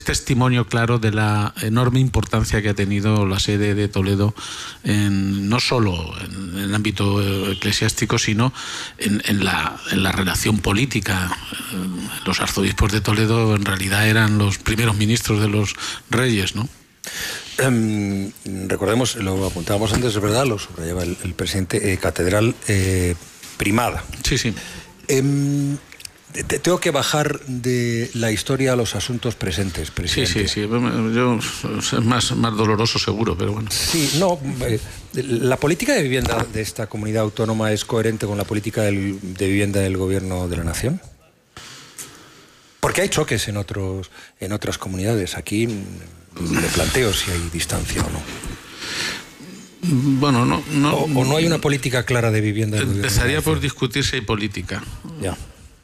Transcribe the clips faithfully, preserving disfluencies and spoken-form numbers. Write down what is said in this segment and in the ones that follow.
testimonio claro de la enorme importancia que ha tenido la sede de Toledo, en, no solo en, en el ámbito eclesiástico, sino en, en, la, en la relación política. Los arzobispos de Toledo en realidad eran los primeros ministros de los reyes, ¿no? Um, recordemos, lo apuntábamos antes, es verdad, lo subrayaba el, el presidente, eh, catedral eh, primada. Sí, sí. Um, Te tengo que bajar de la historia a los asuntos presentes, presidente. Sí, sí, sí. Yo, es más, más doloroso seguro, pero bueno. Sí, no. Eh, ¿La política de vivienda de esta comunidad autónoma es coherente con la política del, de vivienda del gobierno de la nación? Porque hay choques en, otros, en otras comunidades. Aquí me planteo si hay distancia o no. Bueno, no... no o, ¿O no hay una política clara de vivienda del gobierno? Empezaría por discutir si hay política. Ya.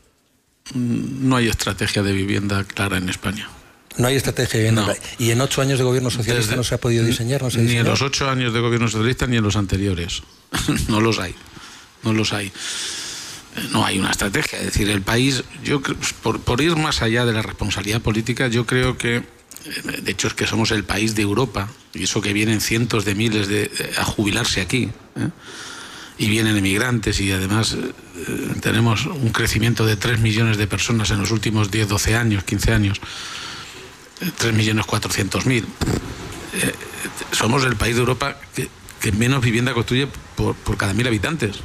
No hay estrategia de vivienda clara en España. No hay estrategia de vivienda no. clara. ¿Y en ocho años de gobierno socialista Desde, no se ha podido diseñar? ¿No se ha ni diseñado? en los ocho años de gobierno socialista ni en los anteriores. No los hay. No los hay. No hay una estrategia. Es decir, el país, yo por, por ir más allá de la responsabilidad política, yo creo que, de hecho es que somos el país de Europa, y eso que vienen cientos de miles de, a jubilarse aquí, ¿eh? Y vienen emigrantes, y además eh, tenemos un crecimiento de tres millones de personas en los últimos diez, doce años, quince años, tres millones cuatrocientos mil. Eh, somos el país de Europa que, que menos vivienda construye por, por cada mil habitantes.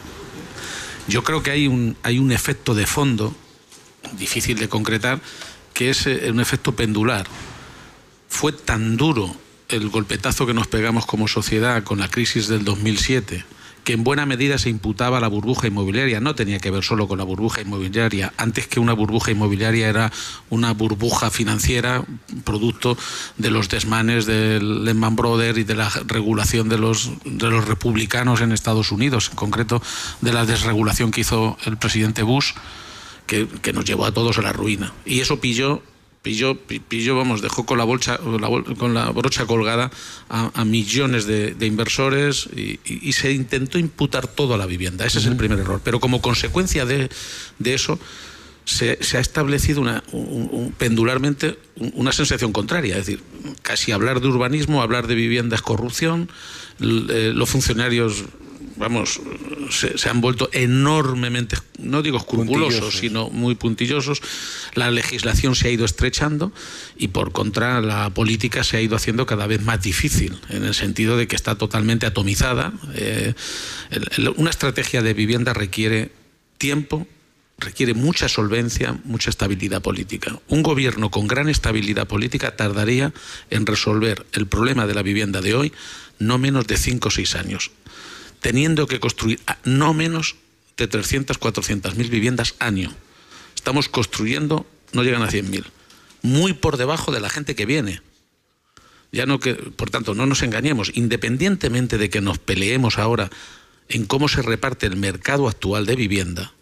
Yo creo que hay un, hay un efecto de fondo, difícil de concretar, que es eh, un efecto pendular. Fue tan duro el golpetazo que nos pegamos como sociedad con la crisis del dos mil siete, que en buena medida se imputaba a la burbuja inmobiliaria. No tenía que ver solo con la burbuja inmobiliaria. Antes que una burbuja inmobiliaria era una burbuja financiera, producto de los desmanes del Lehman Brothers y de la regulación de los, de los republicanos en Estados Unidos, en concreto de la desregulación que hizo el presidente Bush, que, que nos llevó a todos a la ruina. Y eso pilló... Pilló, pilló, vamos, dejó con la, bolsa, la, con la brocha colgada a, a millones de, de inversores y, y, y se intentó imputar todo a la vivienda. Ese uh-huh. es el primer error. Pero como consecuencia de, de eso, se, se ha establecido una, un, un, pendularmente una sensación contraria. Es decir, casi hablar de urbanismo, hablar de vivienda es corrupción. Eh, los funcionarios... vamos, se, se han vuelto enormemente, no digo escrupulosos, sino muy puntillosos. La legislación se ha ido estrechando y por contra la política se ha ido haciendo cada vez más difícil, en el sentido de que está totalmente atomizada. Eh, el, el, una estrategia de vivienda requiere tiempo, requiere mucha solvencia, mucha estabilidad política. Un gobierno con gran estabilidad política tardaría en resolver el problema de la vivienda de hoy no menos de cinco o seis años. Teniendo que construir no menos de trescientas, cuatrocientas mil viviendas año. Estamos construyendo, no llegan a cien mil. Muy por debajo de la gente que viene. Ya no que, por tanto, no nos engañemos. Independientemente de que nos peleemos ahora en cómo se reparte el mercado actual de vivienda,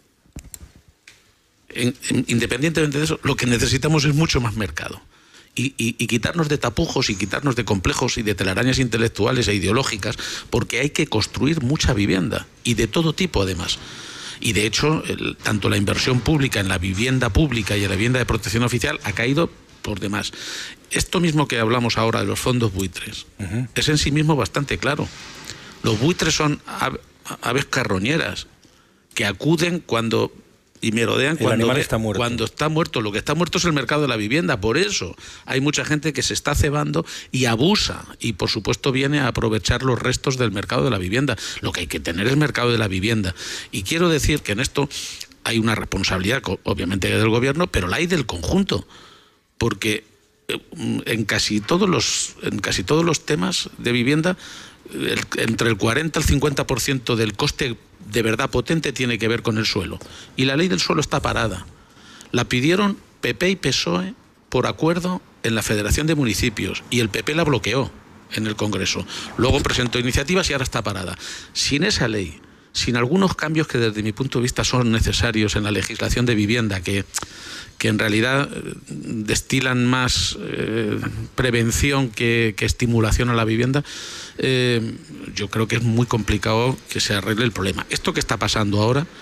en, en, independientemente de eso, lo que necesitamos es mucho más mercado. Y, y, y quitarnos de tapujos y quitarnos de complejos y de telarañas intelectuales e ideológicas, porque hay que construir mucha vivienda y de todo tipo además. Y de hecho, el, tanto la inversión pública en la vivienda pública y en la vivienda de protección oficial ha caído por demás. Esto mismo que hablamos ahora de los fondos buitres, uh-huh. es en sí mismo bastante claro. Los buitres son aves carroñeras que acuden cuando... y merodean cuando está muerto. cuando está muerto. Lo que está muerto es el mercado de la vivienda. Por eso hay mucha gente que se está cebando y abusa. Y por supuesto viene a aprovechar los restos del mercado de la vivienda. Lo que hay que tener es mercado de la vivienda. Y quiero decir que en esto hay una responsabilidad, obviamente, del gobierno, pero la hay del conjunto. Porque en casi todos los, en casi todos los temas de vivienda, el, entre el cuarenta y el cincuenta por ciento del coste de verdad potente tiene que ver con el suelo. Y la ley del suelo está parada. La pidieron P P y P S O E por acuerdo en la Federación de Municipios y el P P la bloqueó en el Congreso. Luego presentó iniciativas y ahora está parada. Sin esa ley, sin algunos cambios que desde mi punto de vista son necesarios en la legislación de vivienda, que, que en realidad destilan más eh, prevención que, que estimulación a la vivienda, eh, yo creo que es muy complicado que se arregle el problema. Esto que está pasando ahora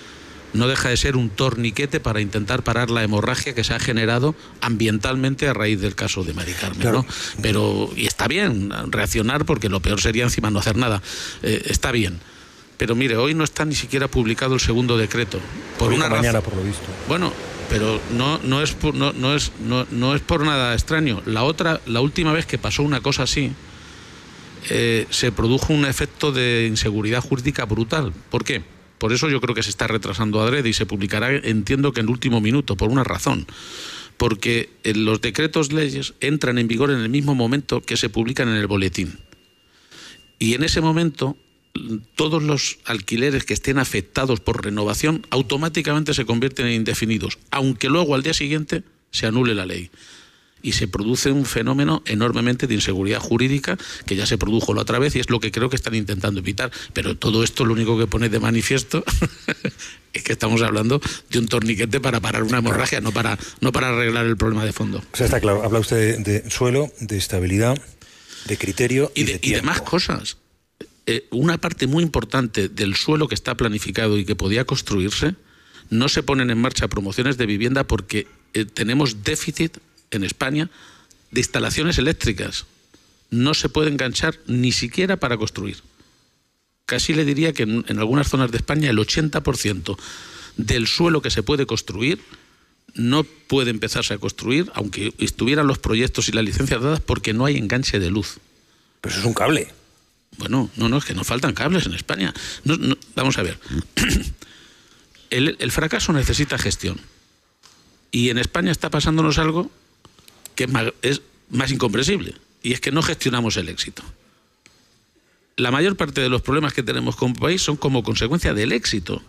no deja de ser un torniquete para intentar parar la hemorragia que se ha generado ambientalmente a raíz del caso de Mari Carmen, claro. ¿no? Pero, y está bien reaccionar, porque lo peor sería encima no hacer nada. Eh, está bien. Pero mire, hoy no está ni siquiera publicado el segundo decreto. Por una mañana, razón. por lo visto. Bueno, pero no, no, es por, no, no, es, no, no es por nada extraño. La otra, la última vez que pasó una cosa así, eh, se produjo un efecto de inseguridad jurídica brutal. ¿Por qué? Por eso yo creo que se está retrasando adrede y se publicará, entiendo que en el último minuto, por una razón. Porque los decretos leyes entran en vigor en el mismo momento que se publican en el boletín. Y en ese momento, todos los alquileres que estén afectados por renovación automáticamente se convierten en indefinidos, aunque luego al día siguiente se anule la ley. Y se produce un fenómeno enormemente de inseguridad jurídica que ya se produjo la otra vez y es lo que creo que están intentando evitar. Pero todo esto lo único que pone de manifiesto es que estamos hablando de un torniquete para parar una hemorragia, no para, no para arreglar el problema de fondo. O sea, está claro, habla usted de, de suelo, de estabilidad, de criterio y, y de, de y de más cosas. Eh, una parte muy importante del suelo que está planificado y que podía construirse, no se ponen en marcha promociones de vivienda porque eh, tenemos déficit en España de instalaciones eléctricas. No se puede enganchar ni siquiera para construir. Casi le diría que en, en algunas zonas de España el ochenta por ciento del suelo que se puede construir no puede empezarse a construir, aunque estuvieran los proyectos y las licencias dadas, porque no hay enganche de luz. Pero eso es un cable. Bueno, no, no, es que nos faltan cables en España. No, no, vamos a ver. El, el fracaso necesita gestión. Y en España está pasándonos algo que es más, es más incomprensible, y es que no gestionamos el éxito. La mayor parte de los problemas que tenemos como país son como consecuencia del éxito.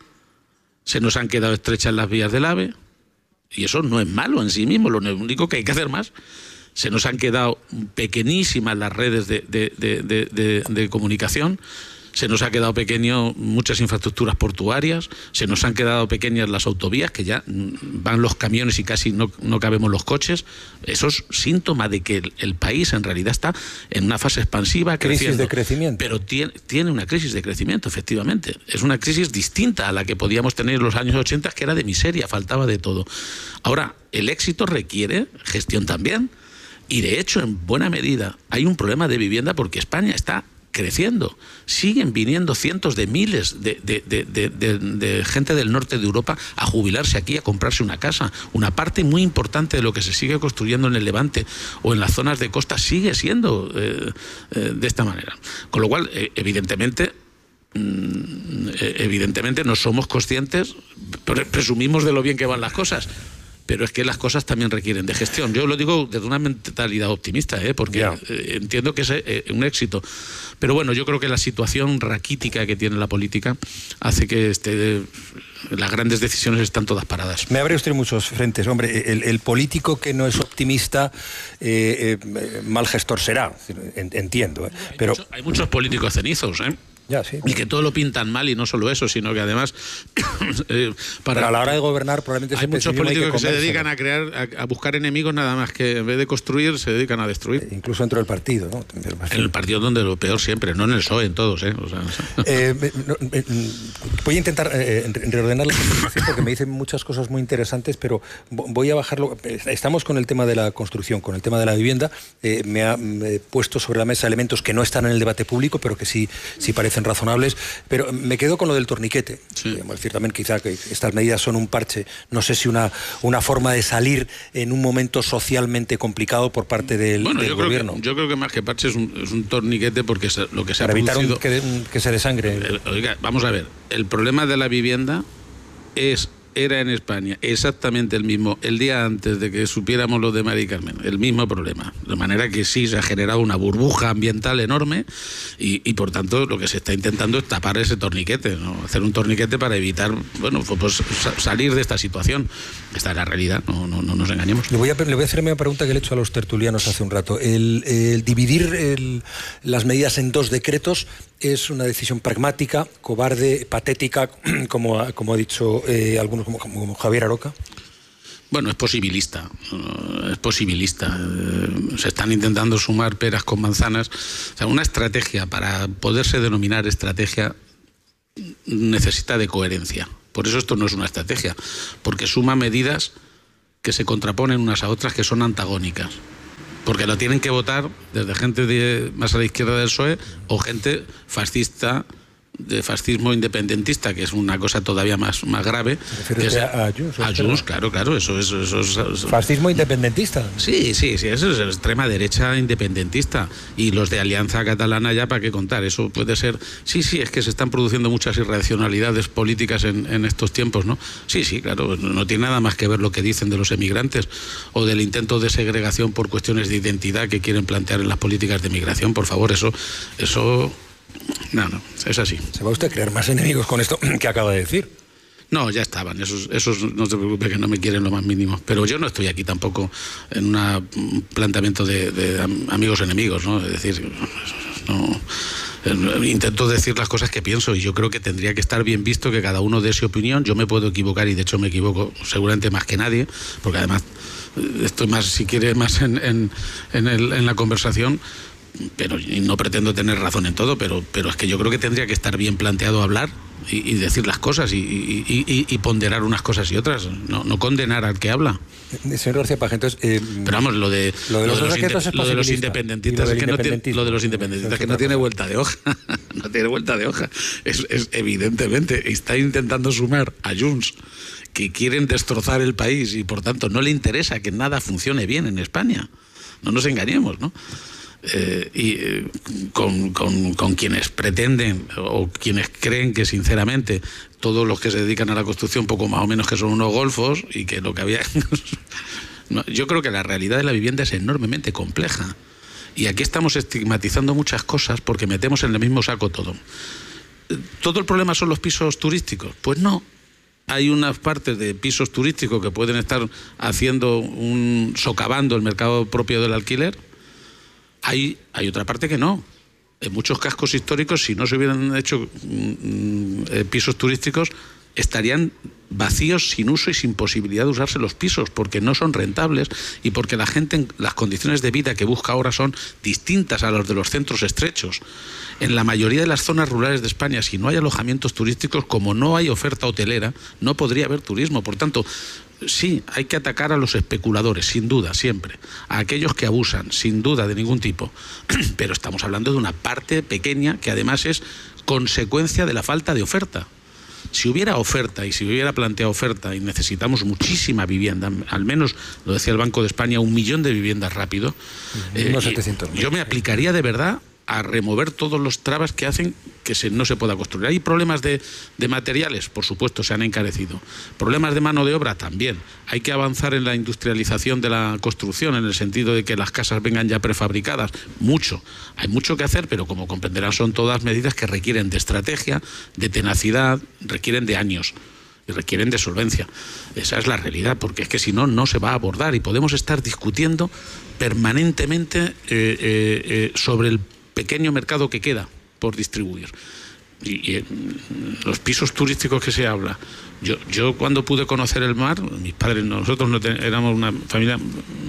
Se nos han quedado estrechas las vías del AVE, y eso no es malo en sí mismo, lo único que hay que hacer más. Se nos han quedado pequeñísimas las redes de, de, de, de, de, de comunicación, se nos ha quedado pequeño muchas infraestructuras portuarias, se nos han quedado pequeñas las autovías, que ya van los camiones y casi no, no cabemos los coches. Eso es síntoma de que el, el país en realidad está en una fase expansiva, creciendo. Crisis de crecimiento. Pero tiene, tiene una crisis de crecimiento, efectivamente. Es una crisis distinta a la que podíamos tener en los años ochenta, que era de miseria, faltaba de todo. Ahora, el éxito requiere gestión también. Y de hecho, en buena medida, hay un problema de vivienda porque España está creciendo. Siguen viniendo cientos de miles de, de, de, de, de, de gente del norte de Europa a jubilarse aquí, a comprarse una casa. Una parte muy importante de lo que se sigue construyendo en el Levante o en las zonas de costa sigue siendo eh, eh, de esta manera. Con lo cual, eh, evidentemente, mm, evidentemente no somos conscientes, presumimos de lo bien que van las cosas. Pero es que las cosas también requieren de gestión. Yo lo digo desde una mentalidad optimista, ¿eh? porque yeah. eh, entiendo que es eh, un éxito. Pero bueno, yo creo que la situación raquítica que tiene la política hace que este, las grandes decisiones están todas paradas. Me abre usted muchos frentes. Hombre, el, el político que no es optimista, eh, eh, mal gestor será, entiendo. ¿eh? Hay, Pero mucho, hay muchos políticos cenizos, ¿eh? Ya, sí, y que todo lo pintan mal, y no solo eso, sino que además eh, para Pero a la hora de gobernar probablemente hay muchos políticos que, que se dedican a crear a, a buscar enemigos nada más, que en vez de construir se dedican a destruir. Eh, incluso dentro del partido, ¿no? En el partido donde lo peor siempre, no en el P S O E, en todos, ¿eh? O sea, eh, no, eh, voy a intentar eh, reordenar la conversación porque me dicen muchas cosas muy interesantes, pero voy a bajarlo. Estamos con el tema de la construcción, con el tema de la vivienda. Eh, me ha me puesto sobre la mesa elementos que no están en el debate público, pero que sí, sí parecen razonables, pero me quedo con lo del torniquete. Sí. Digamos, decir también quizá que estas medidas son un parche, no sé si una, una forma de salir en un momento socialmente complicado por parte del, bueno, del yo gobierno. Creo que, yo creo que más que parche es un, es un torniquete, porque se, lo que se Para ha evitar producido... un, que, un, que se desangre. El, oiga, vamos a ver, el problema de la vivienda es... era en España exactamente el mismo el día antes de que supiéramos lo de Mari Carmen, el mismo problema. De manera que sí se ha generado una burbuja ambiental enorme y, y por tanto lo que se está intentando es tapar ese torniquete, ¿no? Hacer un torniquete para evitar, bueno, pues salir de esta situación. Esta es la realidad, no, no, no nos engañemos. Le voy, a, le voy a hacer una pregunta que le he hecho a los tertulianos hace un rato. El, el dividir el, las medidas en dos decretos es una decisión pragmática, cobarde, patética, como ha, como ha dicho eh, algunos, como, como Javier Aroca. Bueno, es posibilista, es posibilista. Se están intentando sumar peras con manzanas. O sea, una estrategia, para poderse denominar estrategia, necesita de coherencia. Por eso esto no es una estrategia, porque suma medidas que se contraponen unas a otras que son antagónicas. Porque lo tienen que votar desde gente de, más a la izquierda del P S O E o gente fascista, de fascismo independentista, que es una cosa todavía más, más grave. ¿Te refieres a Junts? A Junts, claro, claro. Eso, eso, eso, eso, eso. ¿Fascismo independentista? Sí, sí, sí, eso es extrema derecha independentista. Y los de Alianza Catalana ya para qué contar. Eso puede ser... Sí, sí, es que se están produciendo muchas irracionalidades políticas en, en estos tiempos, ¿no? Sí, sí, claro, no tiene nada más que ver lo que dicen de los emigrantes o del intento de segregación por cuestiones de identidad que quieren plantear en las políticas de migración. Por favor, eso... eso No, no, es así. ¿Se va usted a crear más enemigos con esto que acaba de decir? No, ya estaban, esos, esos no se preocupe que no me quieren lo más mínimo. Pero yo no estoy aquí tampoco en una, un planteamiento de, de amigos enemigos, ¿no? Es decir, no, intento decir las cosas que pienso y yo creo que tendría que estar bien visto que cada uno dé su opinión. Yo me puedo equivocar y de hecho me equivoco seguramente más que nadie, porque además estoy más, si quiere, más en, en, en, el, en la conversación. Pero y no pretendo tener razón en todo, pero, pero es que yo creo que tendría que estar bien planteado hablar y, y decir las cosas y, y, y, y ponderar unas cosas y otras, no, no condenar al que habla. Señor García Paje, entonces... Eh, pero vamos, lo de, lo de los, lo de los, inde, es lo de los independentistas, es que no tiene, lo de los independentistas que no tiene vuelta de hoja, no tiene vuelta de hoja. Es, es evidentemente, está intentando sumar a Junts, que quieren destrozar el país y por tanto no le interesa que nada funcione bien en España. No nos engañemos, ¿no? Eh, y eh, con, con, con quienes pretenden o quienes creen que sinceramente todos los que se dedican a la construcción poco más o menos que son unos golfos y que lo que había... no, yo creo que la realidad de la vivienda es enormemente compleja y aquí estamos estigmatizando muchas cosas porque metemos en el mismo saco todo. ¿Todo el problema son los pisos turísticos? Pues no. Hay unas partes de pisos turísticos que pueden estar haciendo un socavando el mercado propio del alquiler. Hay, hay otra parte que no. En muchos cascos históricos, si no se hubieran hecho mm, eh, pisos turísticos, estarían vacíos, sin uso y sin posibilidad de usarse los pisos, porque no son rentables y porque la gente, las condiciones de vida que busca ahora son distintas a las de los centros estrechos. En la mayoría de las zonas rurales de España, si no hay alojamientos turísticos, como no hay oferta hotelera, no podría haber turismo. Por tanto, sí, hay que atacar a los especuladores, sin duda, siempre. A aquellos que abusan, sin duda, de ningún tipo. Pero estamos hablando de una parte pequeña que además es consecuencia de la falta de oferta. Si hubiera oferta y si hubiera planteado oferta y necesitamos muchísima vivienda, al menos, lo decía el Banco de España, un millón de viviendas rápido, eh, yo me aplicaría de verdad a remover todos los trabas que hacen que se, no se pueda construir. Hay problemas de, de materiales, por supuesto, se han encarecido. Problemas de mano de obra también. Hay que avanzar en la industrialización de la construcción, en el sentido de que las casas vengan ya prefabricadas. Mucho. Hay mucho que hacer, pero como comprenderán son todas medidas que requieren de estrategia, de tenacidad, requieren de años y requieren de solvencia. Esa es la realidad, porque es que si no, no se va a abordar y podemos estar discutiendo permanentemente eh, eh, eh, sobre el pequeño mercado que queda por distribuir. Y, y los pisos turísticos que se habla, yo, yo cuando pude conocer el mar, mis padres, nosotros no ten, éramos una familia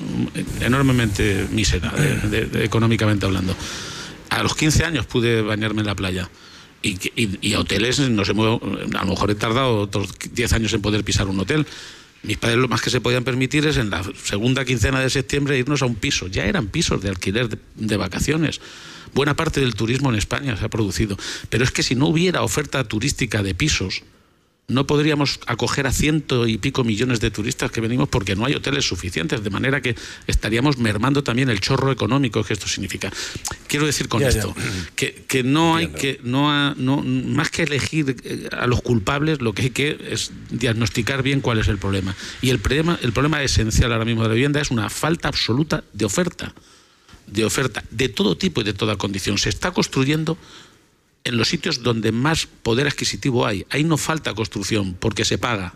enormemente mísera, de, de, de, económicamente hablando. A los quince años pude bañarme en la playa. Y, y, y a hoteles, no sé, a lo mejor he tardado otros diez años en poder pisar un hotel. Mis padres lo más que se podían permitir es en la segunda quincena de septiembre irnos a un piso. Ya eran pisos de alquiler de, de vacaciones. Buena parte del turismo en España se ha producido. Pero es que si no hubiera oferta turística de pisos, no podríamos acoger a ciento y pico millones de turistas que venimos porque no hay hoteles suficientes, de manera que estaríamos mermando también el chorro económico que esto significa. Quiero decir con ya, esto ya. Que, que no hay que, no, ha, no más que elegir a los culpables, lo que hay que es diagnosticar bien cuál es el problema. Y el problema, el problema esencial ahora mismo de la vivienda es una falta absoluta de oferta, de oferta de todo tipo y de toda condición. Se está construyendo en los sitios donde más poder adquisitivo hay. Ahí no falta construcción, porque se paga.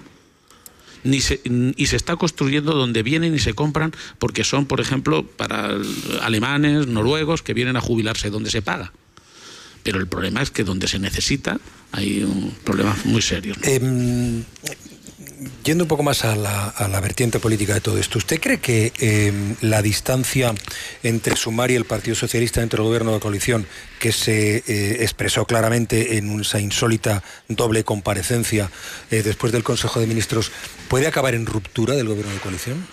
Ni se, y se está construyendo donde vienen y se compran, porque son, por ejemplo, para alemanes, noruegos, que vienen a jubilarse, donde se paga. Pero el problema es que donde se necesita hay un problema muy serio, ¿no? Eh, yendo un poco más a la, a la vertiente política de todo esto, ¿usted cree que eh, la distancia entre Sumar y el Partido Socialista dentro del gobierno de coalición, que se eh, expresó claramente en esa insólita doble comparecencia eh, después del Consejo de Ministros, puede acabar en ruptura del gobierno de coalición?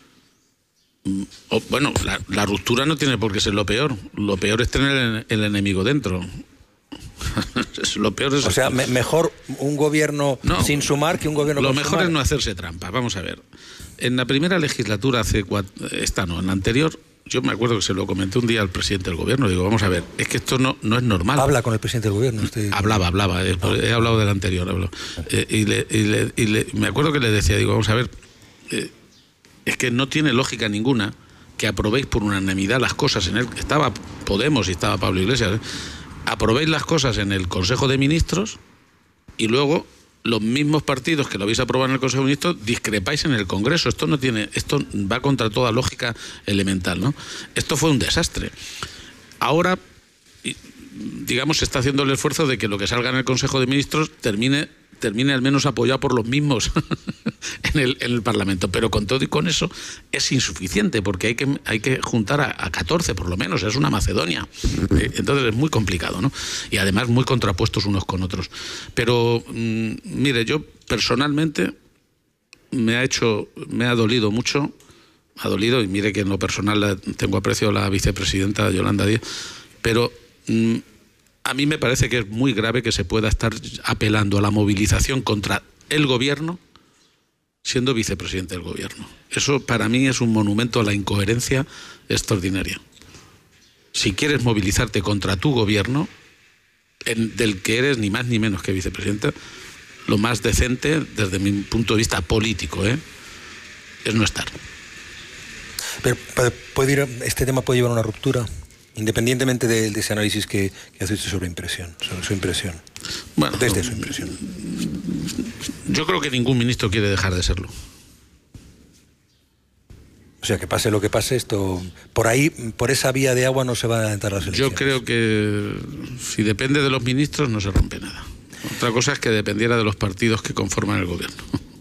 Oh, bueno, la, la ruptura no tiene por qué ser lo peor. Lo peor es tener el, el enemigo dentro. Lo peor es o sea, me, mejor un gobierno no, sin Sumar que un gobierno lo con mejor Sumar. Es no hacerse trampa. Vamos a ver, en la primera legislatura hace cuatro, esta no, en la anterior, yo me acuerdo que se lo comenté un día al presidente del gobierno. Digo, vamos a ver, es que esto no, no es normal. Habla con el presidente del gobierno usted. Hablaba, hablaba, he, he hablado del anterior, hablado. Eh, y, le, y, le, y le, me acuerdo que le decía, digo, vamos a ver, eh, es que no tiene lógica ninguna que aprobéis por unanimidad las cosas. En el estaba Podemos y estaba Pablo Iglesias, ¿eh? Aprobéis las cosas en el Consejo de Ministros y luego los mismos partidos que lo habéis aprobado en el Consejo de Ministros discrepáis en el Congreso. Esto no tiene, esto va contra toda lógica elemental, ¿no? Esto fue un desastre. Ahora, digamos, se está haciendo el esfuerzo de que lo que salga en el Consejo de Ministros termine termine al menos apoyado por los mismos en, el, en el Parlamento, pero con todo y con eso es insuficiente, porque hay que, hay que juntar a, a catorce por lo menos, es una Macedonia, eh, entonces es muy complicado, ¿no? Y además muy contrapuestos unos con otros. Pero mmm, mire, yo personalmente me ha hecho, me ha dolido mucho, ha dolido, y mire que en lo personal tengo aprecio a la vicepresidenta Yolanda Díaz, pero mmm, a mí me parece que es muy grave que se pueda estar apelando a la movilización contra el gobierno siendo vicepresidente del gobierno. Eso para mí es un monumento a la incoherencia extraordinaria. Si quieres movilizarte contra tu gobierno, en, del que eres ni más ni menos que vicepresidenta, lo más decente desde mi punto de vista político, ¿eh? es no estar. Pero puede ir, este tema puede llevar a una ruptura, independientemente de, de ese análisis que, que hace usted sobre impresión, sobre su impresión. Bueno, desde su impresión. Yo creo que ningún ministro quiere dejar de serlo. O sea, que pase lo que pase, esto por ahí, por esa vía de agua no se van a adelantar las elecciones. Yo creo que si depende de los ministros no se rompe nada. Otra cosa es que dependiera de los partidos que conforman el gobierno.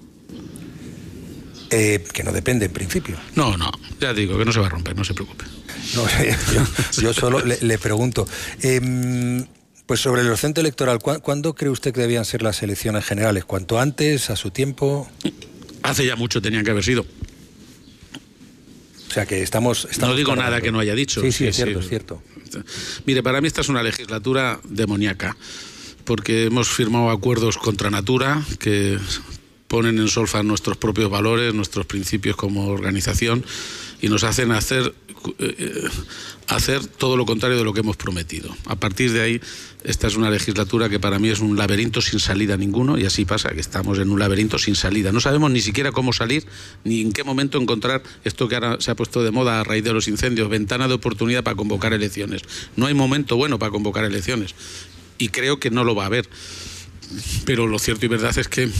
Eh, que no depende en principio. No, no, ya digo que no se va a romper, no se preocupe. No, yo, yo solo le, le pregunto, eh, pues sobre el centro electoral, ¿cu ¿cuándo cree usted que debían ser las elecciones generales? ¿Cuánto antes, a su tiempo? Hace ya mucho tenían que haber sido. O sea que estamos... estamos no digo cargando. Nada que no haya dicho. Sí, sí, sí es cierto, sí. es cierto. Mire, para mí esta es una legislatura demoníaca, porque hemos firmado acuerdos contra natura que ponen en solfa nuestros propios valores, nuestros principios como organización, y nos hacen hacer, eh, hacer todo lo contrario de lo que hemos prometido. A partir de ahí, esta es una legislatura que para mí es un laberinto sin salida ninguno, y así pasa, que estamos en un laberinto sin salida. No sabemos ni siquiera cómo salir, ni en qué momento encontrar esto que ahora se ha puesto de moda a raíz de los incendios, ventana de oportunidad para convocar elecciones. No hay momento bueno para convocar elecciones, y creo que no lo va a haber. Pero lo cierto y verdad es que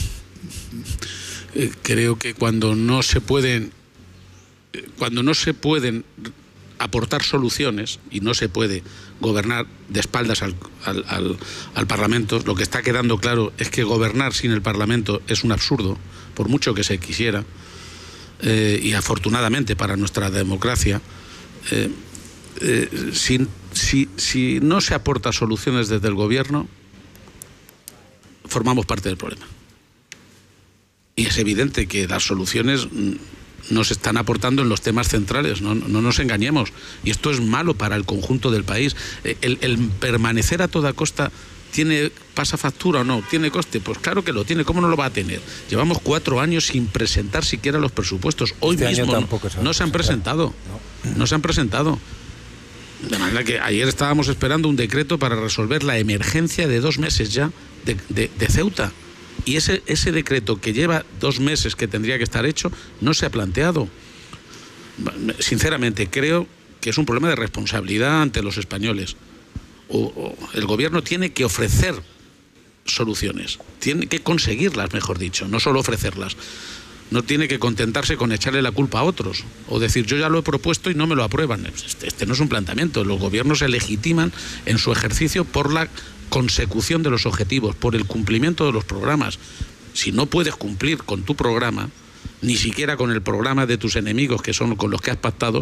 eh, creo que cuando no se pueden cuando no se pueden aportar soluciones y no se puede gobernar de espaldas al, al, al, al Parlamento, lo que está quedando claro es que gobernar sin el Parlamento es un absurdo, por mucho que se quisiera, eh, y afortunadamente para nuestra democracia, eh, eh, si, si, si no se aporta soluciones desde el gobierno, formamos parte del problema. Y es evidente que las soluciones nos están aportando en los temas centrales, no, no nos engañemos, y esto es malo para el conjunto del país. El, el permanecer a toda costa tiene pasa factura o no, tiene coste, pues claro que lo tiene, ¿cómo no lo va a tener? Llevamos cuatro años sin presentar siquiera los presupuestos, hoy este mismo no, se no se han presentado, no. no se han presentado. De manera que ayer estábamos esperando un decreto para resolver la emergencia de dos meses ya de, de, de Ceuta. Y ese, ese decreto que lleva dos meses que tendría que estar hecho no se ha planteado. Sinceramente, creo que es un problema de responsabilidad ante los españoles. O, o el gobierno tiene que ofrecer soluciones, tiene que conseguirlas, mejor dicho, no solo ofrecerlas. No tiene que contentarse con echarle la culpa a otros o decir yo ya lo he propuesto y no me lo aprueban. Este, este no es un planteamiento. Los gobiernos se legitiman en su ejercicio por la consecución de los objetivos, por el cumplimiento de los programas. Si no puedes cumplir con tu programa, ni siquiera con el programa de tus enemigos, que son con los que has pactado,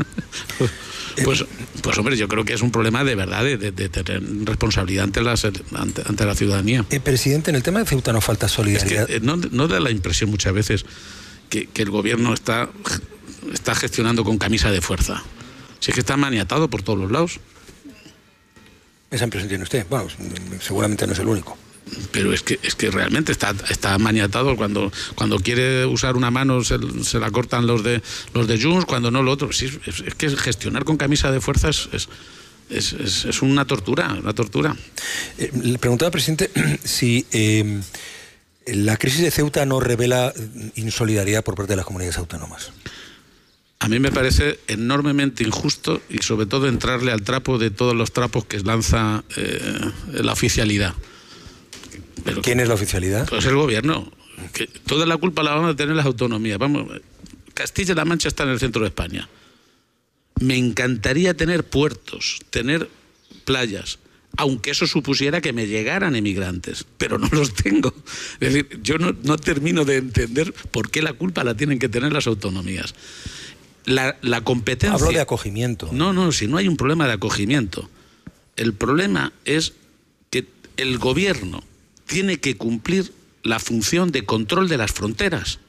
pues, pues hombre, yo creo que es un problema de verdad de, de, de tener responsabilidad ante la, ante, ante la ciudadanía. Eh, presidente, en el tema de Ceuta no falta solidaridad. Es que, eh, no, no da la impresión muchas veces que, que el gobierno está, está gestionando con camisa de fuerza. Si es que está maniatado por todos los lados. Esa impresión tiene usted. Bueno, seguramente no es el único. Pero es que es que realmente está está maniatado. Cuando cuando quiere usar una mano se, se la cortan los de los de Junts, cuando no lo otro. Sí, es, es que gestionar con camisa de fuerza es, es, es, es, es una tortura, una tortura. Eh, le preguntaba, presidente, si eh, la crisis de Ceuta no revela insolidaridad por parte de las comunidades autónomas. A mí me parece enormemente injusto y sobre todo entrarle al trapo de todos los trapos que lanza eh, la oficialidad. Pero, ¿quién es la oficialidad? Pues el gobierno. Que toda la culpa la van a tener las autonomías. Vamos, Castilla-La Mancha está en el centro de España. Me encantaría tener puertos, tener playas, aunque eso supusiera que me llegaran emigrantes, pero no los tengo. Es decir, yo no, no termino de entender por qué la culpa la tienen que tener las autonomías. La, la competencia... Hablo de acogimiento. No, no, si no hay un problema de acogimiento. El problema es que el gobierno tiene que cumplir la función de control de las fronteras.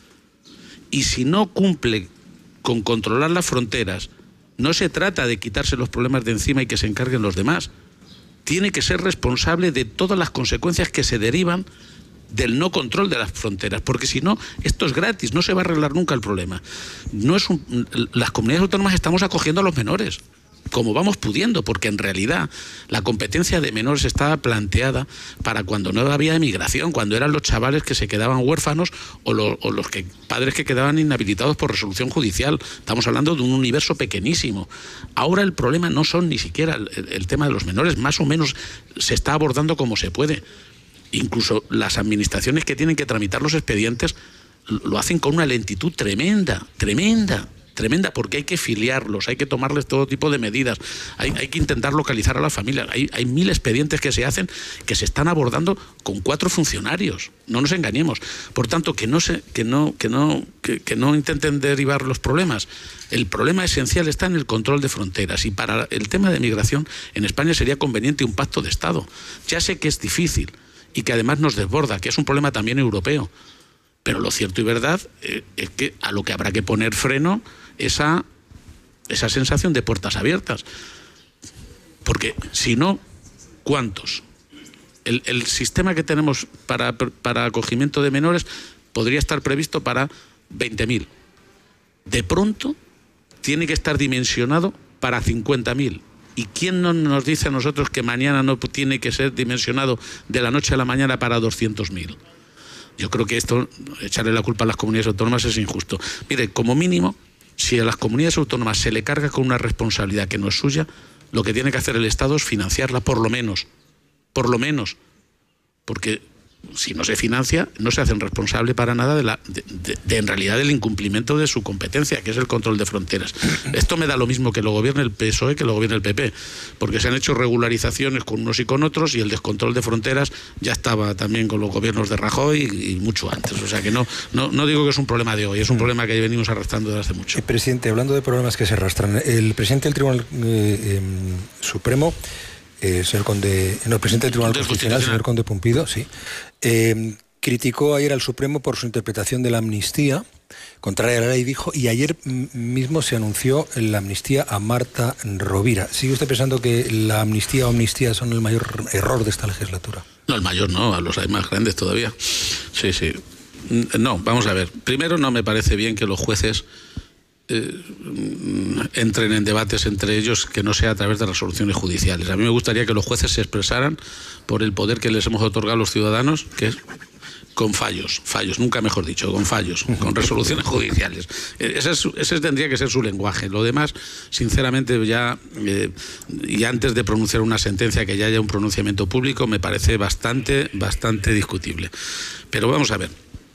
Y si no cumple con controlar las fronteras, no se trata de quitarse los problemas de encima y que se encarguen los demás. Tiene que ser responsable de todas las consecuencias que se derivan del no control de las fronteras, porque si no, esto es gratis, no se va a arreglar nunca el problema. No es un, las comunidades autónomas estamos acogiendo a los menores, como vamos pudiendo, porque en realidad la competencia de menores estaba planteada para cuando no había emigración, cuando eran los chavales que se quedaban huérfanos o, lo, o los que, padres que quedaban inhabilitados por resolución judicial. Estamos hablando de un universo pequeñísimo. Ahora el problema no son ni siquiera el, el tema de los menores, más o menos se está abordando como se puede. Incluso las administraciones que tienen que tramitar los expedientes lo hacen con una lentitud tremenda, tremenda. Tremenda, porque hay que filiarlos, hay que tomarles todo tipo de medidas, hay, hay que intentar localizar a las familias. Hay, hay mil expedientes que se hacen que se están abordando con cuatro funcionarios, no nos engañemos. Por tanto, que no se, que no, que no, que, que no intenten derivar los problemas. El problema esencial está en el control de fronteras, y para el tema de migración en España sería conveniente un pacto de Estado. Ya sé que es difícil y que además nos desborda, que es un problema también europeo. Pero lo cierto y verdad eh, es que a lo que habrá que poner freno esa, esa sensación de puertas abiertas. Porque si no, ¿cuántos? El, el sistema que tenemos para, para acogimiento de menores podría estar previsto para veinte mil. De pronto tiene que estar dimensionado para cincuenta mil. ¿Y quién no nos dice a nosotros que mañana no tiene que ser dimensionado de la noche a la mañana para doscientos mil? Yo creo que esto, echarle la culpa a las comunidades autónomas es injusto. Mire, como mínimo, si a las comunidades autónomas se le carga con una responsabilidad que no es suya, lo que tiene que hacer el Estado es financiarla por lo menos. Por lo menos. Porque si no se financia, no se hacen responsable para nada de, la, de, de, de en realidad del incumplimiento de su competencia, que es el control de fronteras. Esto me da lo mismo que lo gobierne el P S O E que lo gobierne el P P, porque se han hecho regularizaciones con unos y con otros, y el descontrol de fronteras ya estaba también con los gobiernos de Rajoy y, y mucho antes. O sea que no, no, no digo que es un problema de hoy, es un problema que venimos arrastrando desde hace mucho. Eh, presidente, hablando de problemas que se arrastran, el presidente del Tribunal eh, eh, Supremo, Eh, señor Conde, no, el presidente del Tribunal Constitucional, señor Conde Pumpido, sí, eh, criticó ayer al Supremo por su interpretación de la amnistía, contraria a la ley, dijo, y ayer mismo se anunció la amnistía a Marta Rovira. ¿Sigue usted pensando que la amnistía o amnistía son el mayor error de esta legislatura? No, el mayor no, los hay más grandes todavía. Sí, sí. No, vamos a ver. Primero, no me parece bien que los jueces Eh, entren en debates entre ellos que no sea a través de resoluciones judiciales. A mí me gustaría que los jueces se expresaran por el poder que les hemos otorgado a los ciudadanos, que es con fallos, fallos, nunca mejor dicho, con fallos, con resoluciones judiciales. Ese, es, ese tendría que ser su lenguaje. Lo demás, sinceramente, ya eh, y antes de pronunciar una sentencia, que ya haya un pronunciamiento público, me parece bastante, bastante discutible. Pero vamos a ver.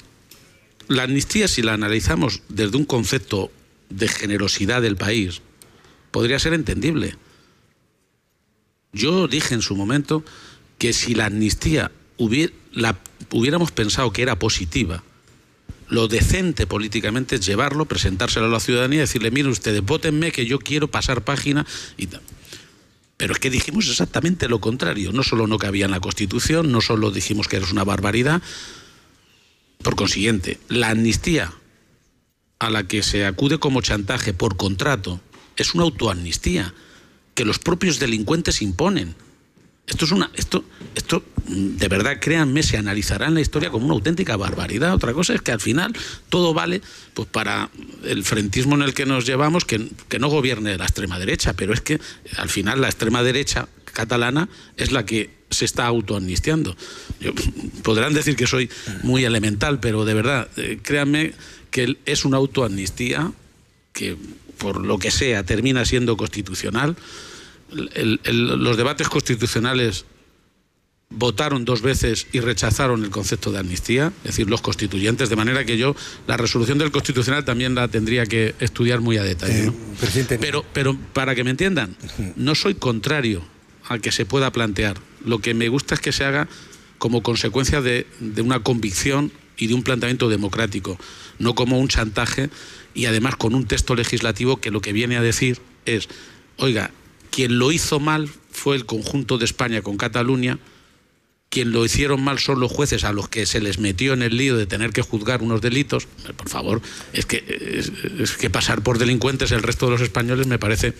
La amnistía, si la analizamos desde un concepto de generosidad del país, podría ser entendible. Yo dije en su momento que si la amnistía hubiera, la, hubiéramos pensado que era positiva, lo decente políticamente es llevarlo, presentárselo a la ciudadanía y decirle, miren ustedes, vótenme que yo quiero pasar página y tal. Pero es que dijimos exactamente lo contrario. No solo no cabía en la Constitución, no solo dijimos que era una barbaridad. Por consiguiente, la amnistía a la que se acude como chantaje por contrato es una autoamnistía que los propios delincuentes imponen. Esto es una, esto, esto de verdad, créanme, se analizará en la historia como una auténtica barbaridad. Otra cosa es que al final todo vale pues para el frentismo en el que nos llevamos, que, que no gobierne la extrema derecha, pero es que al final la extrema derecha catalana es la que se está autoamnistiando. Yo, podrán decir que soy muy elemental, pero de verdad, eh, créanme que es una autoamnistía que, por lo que sea, termina siendo constitucional. El, el, los debates constitucionales votaron dos veces y rechazaron el concepto de amnistía, es decir, los constituyentes, de manera que yo la resolución del Constitucional también la tendría que estudiar muy a detalle, ¿no? eh, presidente... pero, pero para que me entiendan, no soy contrario a que se pueda plantear. Lo que me gusta es que se haga como consecuencia de, de una convicción y de un planteamiento democrático, no como un chantaje, y además con un texto legislativo que lo que viene a decir es, oiga, quien lo hizo mal fue el conjunto de España con Cataluña, quien lo hicieron mal son los jueces a los que se les metió en el lío de tener que juzgar unos delitos. Por favor, es que, es, es que pasar por delincuentes el resto de los españoles me parece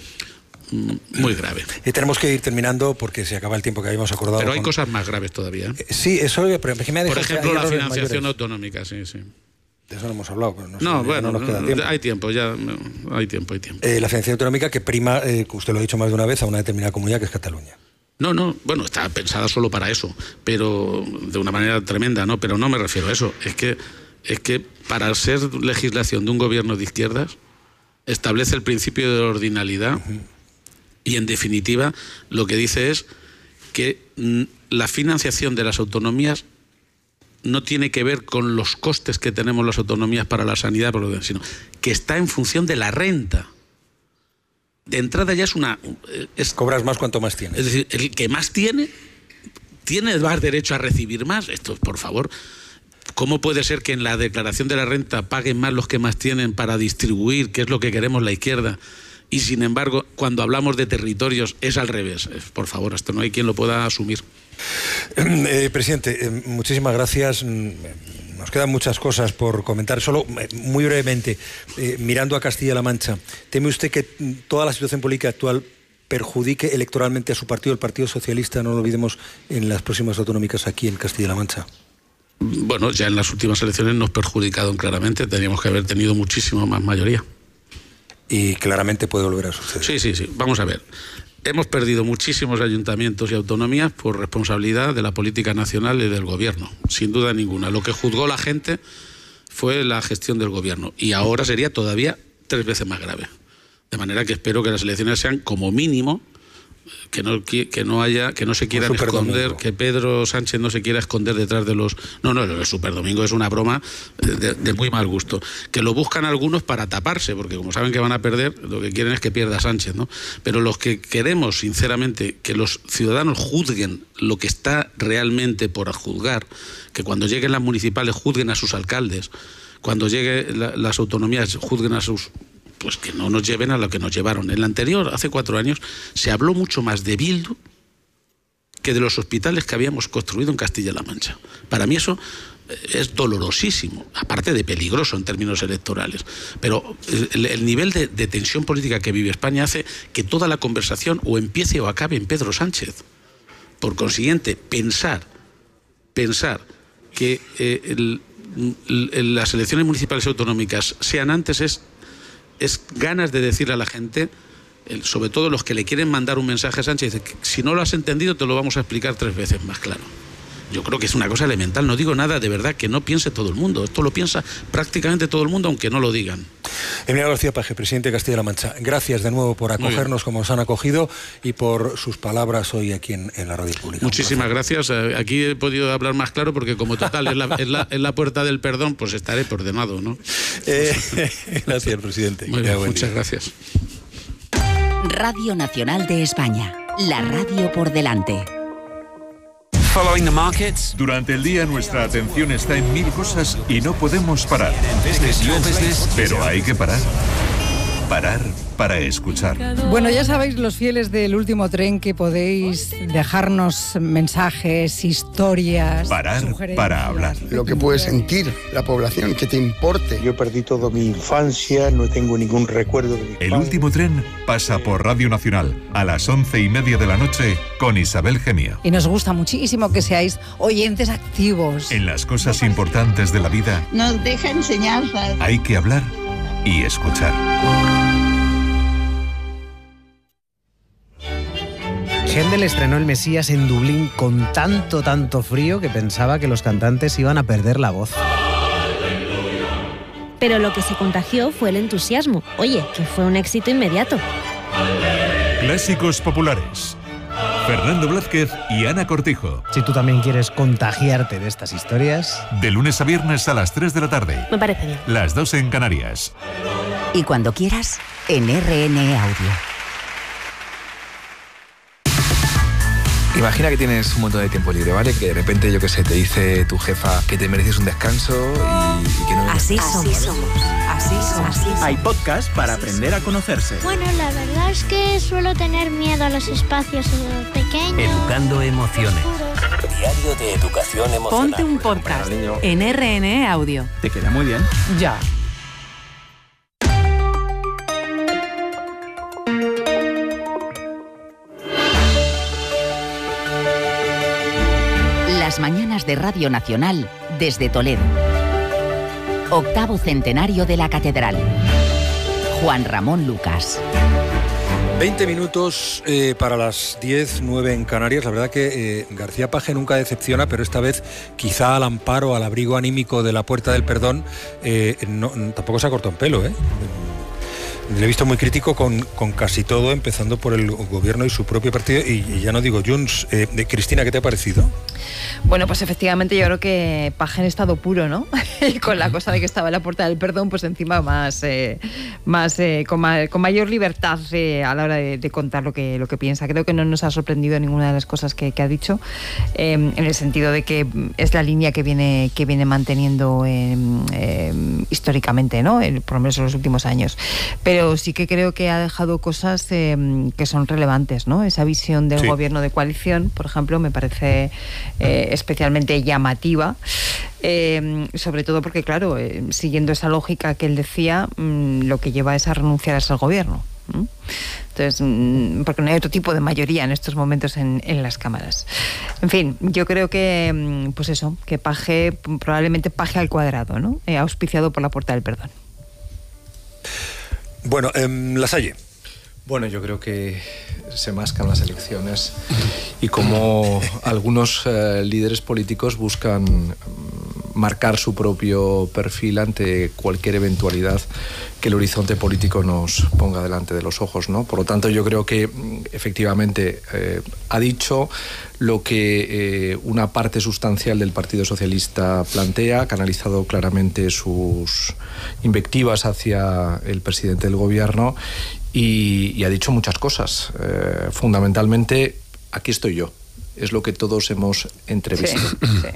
muy grave. Y tenemos que ir terminando porque se acaba el tiempo que habíamos acordado. Pero hay con... cosas más graves todavía, ¿eh? Sí, eso... Pero me ha Por ejemplo, la financiación autonómica, sí, sí. De eso no hemos hablado, pero no, no sé, bueno, no nos queda tiempo. Hay tiempo, ya hay tiempo, hay tiempo. Eh, la financiación autonómica que prima, eh, usted lo ha dicho más de una vez, a una determinada comunidad que es Cataluña. No, no, bueno, está pensada solo para eso, pero de una manera tremenda, ¿no? Pero no me refiero a eso. Es que, es que para ser legislación de un gobierno de izquierdas, establece el principio de ordinalidad uh-huh. y, en definitiva, lo que dice es que mm, la financiación de las autonomías no tiene que ver con los costes que tenemos las autonomías para la sanidad, sino que está en función de la renta. De entrada ya es una... Es, Cobras más cuanto más tienes. Es decir, el que más tiene, tiene más derecho a recibir más. Esto, por favor, ¿cómo puede ser que en la declaración de la renta paguen más los que más tienen para distribuir, que es lo que queremos la izquierda? Y sin embargo, cuando hablamos de territorios es al revés. Por favor, esto no hay quien lo pueda asumir. Eh, presidente, eh, muchísimas gracias. Nos quedan muchas cosas por comentar. Solo, eh, muy brevemente, eh, mirando a Castilla-La Mancha, ¿teme usted que toda la situación política actual perjudique electoralmente a su partido, el Partido Socialista, no lo olvidemos, en las próximas autonómicas aquí en Castilla-La Mancha? Bueno, ya en las últimas elecciones nos perjudicaron claramente. Teníamos que haber tenido muchísimo más mayoría. Y claramente puede volver a suceder. Sí, sí, sí. Vamos a ver. Hemos perdido muchísimos ayuntamientos y autonomías por responsabilidad de la política nacional y del gobierno, sin duda ninguna. Lo que juzgó la gente fue la gestión del gobierno y ahora sería todavía tres veces más grave. De manera que espero que las elecciones sean como mínimo, que no, que no haya, que no se quieran esconder, que Pedro Sánchez no se quiera esconder detrás de los... No, no, el Superdomingo es una broma de, de muy mal gusto. Que lo buscan algunos para taparse, porque como saben que van a perder, lo que quieren es que pierda Sánchez, ¿no? Pero los que queremos, sinceramente, que los ciudadanos juzguen lo que está realmente por juzgar, que cuando lleguen las municipales juzguen a sus alcaldes, cuando lleguen la, las autonomías juzguen a sus... pues que no nos lleven a lo que nos llevaron. En la anterior, hace cuatro años, se habló mucho más de Bildu que de los hospitales que habíamos construido en Castilla-La Mancha. Para mí eso es dolorosísimo, aparte de peligroso en términos electorales. Pero el, el nivel de, de tensión política que vive España hace que toda la conversación o empiece o acabe en Pedro Sánchez. Por consiguiente, pensar, pensar que eh, el, el, las elecciones municipales y autonómicas sean antes es... es ganas de decirle a la gente, sobre todo los que le quieren mandar un mensaje a Sánchez, que si no lo has entendido te lo vamos a explicar tres veces más claro. Yo creo que es una cosa elemental, no digo nada de verdad que no piense todo el mundo, esto lo piensa prácticamente todo el mundo, aunque no lo digan. Emiliano García Paje, presidente de Castilla-La Mancha, gracias de nuevo por acogernos como nos han acogido y por sus palabras hoy aquí en, en la radio pública. Muchísimas gracias. Aquí he podido hablar más claro porque como total es la, es la, es la puerta del perdón, pues estaré ordenado, ¿no? Eh, gracias, presidente. Muy bien, muchas día. Gracias. Radio Nacional de España, la radio por delante. Following the markets. Durante el día nuestra atención está en mil cosas y no podemos parar. Pero hay que parar. Parar para escuchar. Bueno, ya sabéis, los fieles del Último Tren, que podéis dejarnos mensajes, historias, parar para hablar. Lo que puede sentir la población, que te importe. Yo perdí toda mi infancia, no tengo ningún recuerdo de mi El padre. Último Tren pasa por Radio Nacional a las once y media de la noche con Isabel Gemio. Y nos gusta muchísimo que seáis oyentes activos. En las cosas importantes de la vida nos deja enseñanzas. Hay que hablar y escuchar. Händel estrenó El Mesías en Dublín con tanto, tanto frío que pensaba que los cantantes iban a perder la voz. Pero lo que se contagió fue el entusiasmo. Oye, que fue un éxito inmediato. Clásicos populares. Fernando Blázquez y Ana Cortijo. Si tú también quieres contagiarte de estas historias... De lunes a viernes a las tres de la tarde. Me parece bien. Las dos en Canarias. Y cuando quieras, en R N E Audio. Imagina que tienes un montón de tiempo libre, ¿vale? Que de repente, yo qué sé, te dice tu jefa que te mereces un descanso y, y que no... Así somos. Así somos. Así somos. Así somos. Hay podcast para aprender a conocerse. Bueno, la verdad es que suelo tener miedo a los espacios pequeños. Educando emociones. Diario de educación emocional. Ponte un podcast en R N E Audio. Te queda muy bien. Ya. Las mañanas de Radio Nacional desde Toledo. Octavo centenario de la Catedral. Juan Ramón Lucas. veinte minutos eh, para las diez, nueve en Canarias. La verdad que eh, García Paje nunca decepciona, pero esta vez quizá al amparo, al abrigo anímico de la Puerta del Perdón, eh, no, tampoco se ha cortado un pelo, ¿eh? Le he visto muy crítico con, con casi todo, empezando por el gobierno y su propio partido, y, y ya no digo Junts. Eh, Cristina, ¿qué te ha parecido? Bueno, pues efectivamente yo creo que Paje en estado puro, ¿no? Y con la cosa de que estaba en la Puerta del Perdón, pues encima más, eh, más, eh, con, ma con mayor libertad eh, a la hora de, de contar lo que, lo que piensa. Creo que no nos ha sorprendido ninguna de las cosas que, que ha dicho, eh, en el sentido de que es la línea que viene, que viene manteniendo eh, eh, históricamente, ¿no? El, por lo menos en los últimos años. Pero Pero sí que creo que ha dejado cosas eh, que son relevantes, ¿no? Esa visión del sí. gobierno de coalición, por ejemplo, me parece eh, especialmente llamativa, eh, sobre todo porque, claro, eh, siguiendo esa lógica que él decía, mmm, lo que lleva es a renunciar a ese gobierno. ¿Mm? Entonces, mmm, porque no hay otro tipo de mayoría en estos momentos en, en las cámaras. En fin, yo creo que, pues eso, que Paje, probablemente Paje al cuadrado, ¿no? Eh, auspiciado por la Puerta del Perdón. Bueno, eh, Lasalle. Bueno, yo creo que se mascan las elecciones y como algunos eh, líderes políticos buscan marcar su propio perfil ante cualquier eventualidad que el horizonte político nos ponga delante de los ojos, ¿no? Por lo tanto, yo creo que efectivamente eh, ha dicho lo que eh, una parte sustancial del Partido Socialista plantea, ha canalizado claramente sus invectivas hacia el presidente del gobierno y, y ha dicho muchas cosas. Eh, fundamentalmente, aquí estoy yo. Es lo que todos hemos entrevisto. Sí, sí.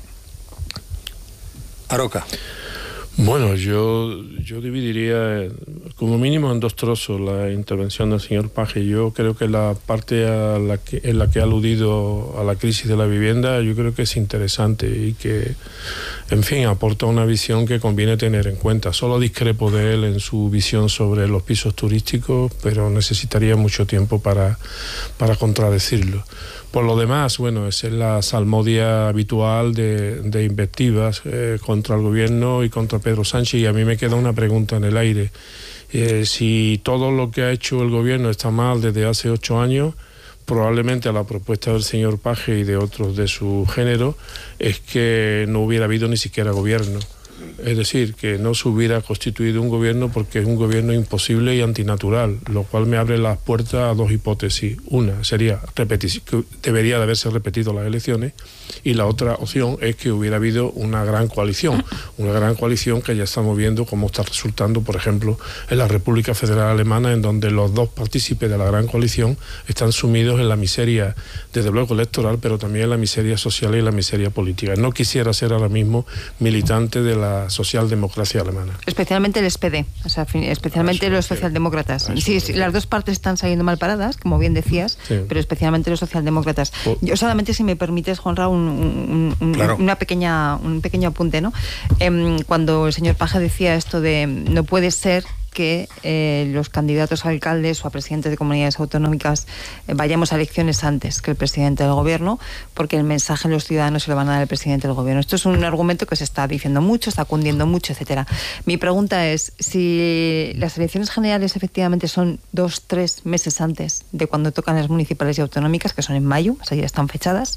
Aroca. Bueno, yo, yo dividiría como mínimo en dos trozos la intervención del señor Paje. Yo creo que la parte a la que, en la que ha aludido a la crisis de la vivienda, yo creo que es interesante y que, en fin, aporta una visión que conviene tener en cuenta. Solo discrepo de él en su visión sobre los pisos turísticos, pero necesitaría mucho tiempo para, para contradecirlo. Por lo demás, bueno, esa es la salmodia habitual de, de invectivas eh, contra el gobierno y contra Pedro Sánchez, y a mí me queda una pregunta en el aire. Eh, si todo lo que ha hecho el gobierno está mal desde hace ocho años, probablemente a la propuesta del señor Paje y de otros de su género es que no hubiera habido ni siquiera gobierno. es decir, que no se hubiera constituido un gobierno porque es un gobierno imposible y antinatural, lo cual me abre las puertas a dos hipótesis. Una sería repetir, que debería de haberse repetido las elecciones, y la otra opción es que hubiera habido una gran coalición, una gran coalición que ya estamos viendo cómo está resultando, por ejemplo, en la República Federal Alemana, en donde los dos partícipes de la gran coalición están sumidos en la miseria, desde luego electoral, pero también en la miseria social y la miseria política. No quisiera ser ahora mismo militante de la socialdemocracia alemana. Especialmente el S P D, o sea, especialmente Eso, los sí. socialdemócratas. Eso, Sí, sí. sí, las dos partes están saliendo mal paradas, como bien decías, Sí. pero especialmente los socialdemócratas. Por- Yo solamente, si me permites, Juanra, un, un, un- Claro. una pequeña, un pequeño apunte, ¿no? Em, cuando el señor Paje decía esto de no puede ser que eh, los candidatos a alcaldes o a presidentes de comunidades autonómicas eh, vayamos a elecciones antes que el presidente del gobierno, porque el mensaje a los ciudadanos se lo van a dar al presidente del gobierno. Esto es un argumento que se está diciendo mucho, está cundiendo mucho, etcétera. Mi pregunta es, si las elecciones generales efectivamente son dos, tres meses antes de cuando tocan las municipales y autonómicas, que son en mayo, o sea, ya están fechadas,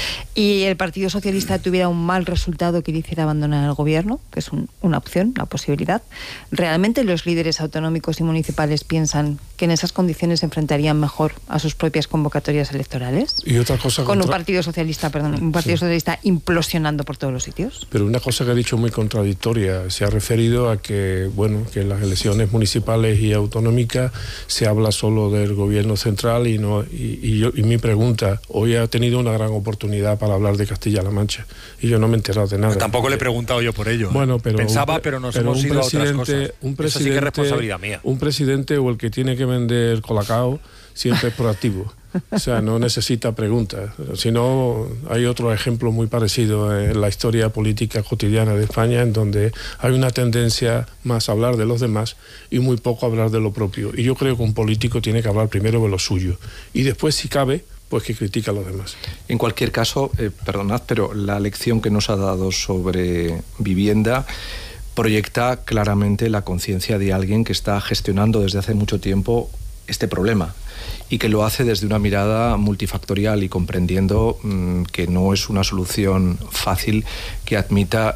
y el Partido Socialista tuviera un mal resultado que le hiciera abandonar el gobierno, que es un- una opción, una posibilidad, ¿realmente los líderes autonómicos y municipales piensan que en esas condiciones se enfrentarían mejor a sus propias convocatorias electorales? Y otra cosa Con un contra- partido socialista, perdón, un partido Sí. socialista implosionando por todos los sitios. Pero una cosa que ha dicho muy contradictoria, se ha referido a que, bueno, que en las elecciones municipales y autonómicas se habla solo del gobierno central y no y, y yo, y mi pregunta, hoy ha tenido una gran oportunidad para hablar de Castilla-La Mancha y yo no me he enterado de nada. Tampoco le he preguntado yo por ello. Bueno, pero Pensaba, un pre- pero nos pero hemos un ido a otras presidente- cosas. Un Eso presidente, sí que es responsabilidad mía. Un presidente o el que tiene que vender colacao siempre es proactivo. O sea, no necesita preguntas. Si no, hay otro ejemplo muy parecido en la historia política cotidiana de España, en donde hay una tendencia más a hablar de los demás y muy poco a hablar de lo propio. Y yo creo que un político tiene que hablar primero de lo suyo y después, si cabe, pues que critica a los demás. En cualquier caso, eh, perdonad, pero la lección que nos ha dado sobre vivienda proyecta claramente la conciencia de alguien que está gestionando desde hace mucho tiempo este problema y que lo hace desde una mirada multifactorial y comprendiendo mmm, que no es una solución fácil que admita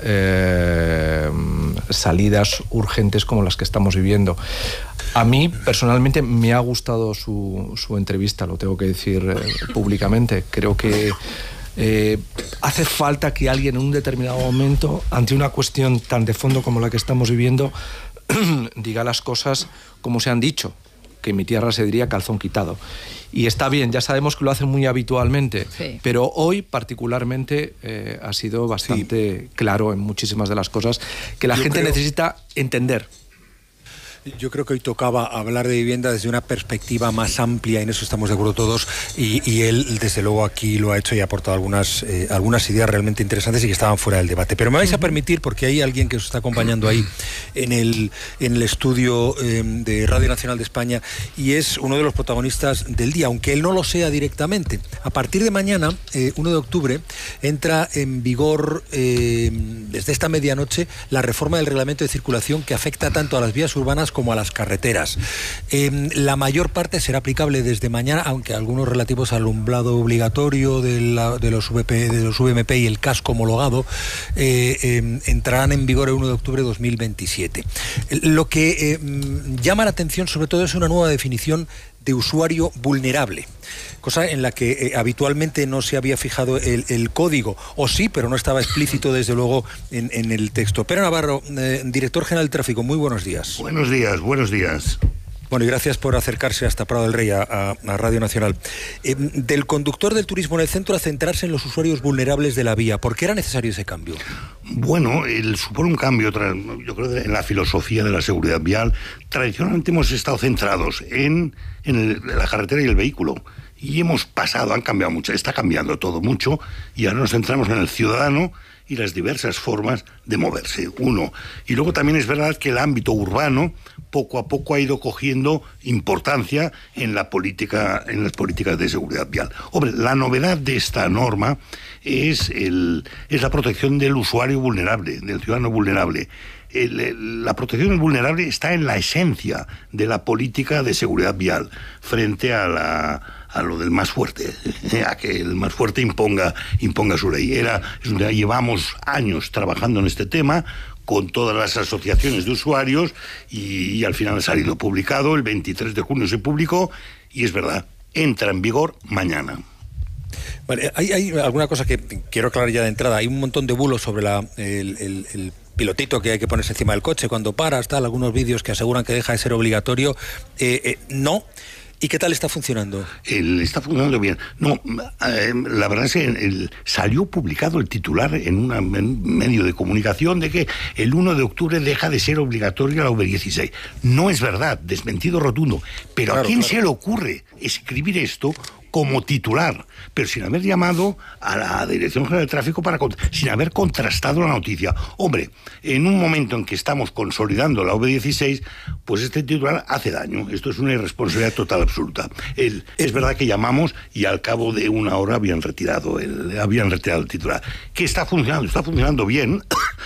eh, salidas urgentes como las que estamos viviendo. A mí, personalmente, me ha gustado su, su entrevista, lo tengo que decir eh, públicamente. Creo que eh, hace falta que alguien en un determinado momento, ante una cuestión tan de fondo como la que estamos viviendo, diga las cosas como se han dicho, que en mi tierra se diría calzón quitado. Y está bien, ya sabemos que lo hacen muy habitualmente, Sí. pero hoy particularmente eh, ha sido bastante sí. claro en muchísimas de las cosas que la Yo gente creo... necesita entender. Yo creo que hoy tocaba hablar de vivienda desde una perspectiva más amplia, y en eso estamos de acuerdo todos, y, y él desde luego aquí lo ha hecho y ha aportado algunas, eh, algunas ideas realmente interesantes y que estaban fuera del debate. Pero me vais a permitir, porque hay alguien que os está acompañando ahí en el, en el estudio eh, de Radio Nacional de España, y es uno de los protagonistas del día, aunque él no lo sea directamente. A partir de mañana, eh, uno de octubre, entra en vigor eh, desde esta medianoche la reforma del reglamento de circulación que afecta tanto a las vías urbanas como a las carreteras. Eh, la mayor parte será aplicable desde mañana, aunque algunos relativos al alumbrado obligatorio de, la, de, los V P, de los V M P y el casco homologado eh, eh, entrarán en vigor el uno de octubre de dos mil veintisiete. Lo que eh, llama la atención sobre todo es una nueva definición de usuario vulnerable, cosa en la que eh, habitualmente no se había fijado el, el código, o sí, pero no estaba explícito desde luego en, en el texto. Pedro Navarro, eh, director general de tráfico, muy buenos días. Buenos días, buenos días. Bueno, y gracias por acercarse hasta Prado del Rey, a, a, a Radio Nacional. Eh, del conductor del turismo en el centro a centrarse en los usuarios vulnerables de la vía, ¿por qué era necesario ese cambio? Bueno, el, supone un cambio, yo creo, en la filosofía de la seguridad vial. Tradicionalmente hemos estado centrados en, en, el, en la carretera y el vehículo. Y hemos pasado, han cambiado mucho, está cambiando todo mucho, y ahora nos centramos en el ciudadano y las diversas formas de moverse, uno. Y luego también es verdad que el ámbito urbano poco a poco ha ido cogiendo importancia en la política, en las políticas de seguridad vial. Hombre, la novedad de esta norma es, el, es la protección del usuario vulnerable, del ciudadano vulnerable. El, el, la protección del vulnerable está en la esencia de la política de seguridad vial frente a la a lo del más fuerte, eh, a que el más fuerte imponga imponga su ley. Era, es un, llevamos años trabajando en este tema con todas las asociaciones de usuarios y, y al final ha salido publicado, el veintitrés de junio se publicó y es verdad, entra en vigor mañana. Vale, hay, hay alguna cosa que quiero aclarar ya de entrada. Hay un montón de bulos sobre la, el, el, el pilotito que hay que ponerse encima del coche cuando paras, tal, algunos vídeos que aseguran que deja de ser obligatorio. Eh, eh, no. ¿Y qué tal está funcionando? El, está funcionando bien. No, eh, la verdad es que el, salió publicado el titular en, una, en un medio de comunicación de que el uno de octubre deja de ser obligatoria la V dieciséis. No es verdad, desmentido rotundo. Pero claro, ¿a quién claro. se le ocurre escribir esto como titular, pero sin haber llamado a la Dirección General de Tráfico, para sin haber contrastado la noticia? Hombre, en un momento en que estamos consolidando la V dieciséis, pues este titular hace daño. Esto es una irresponsabilidad total absoluta. El, es verdad que llamamos y al cabo de una hora habían retirado el, habían retirado el titular. ¿Qué está funcionando? Está funcionando bien.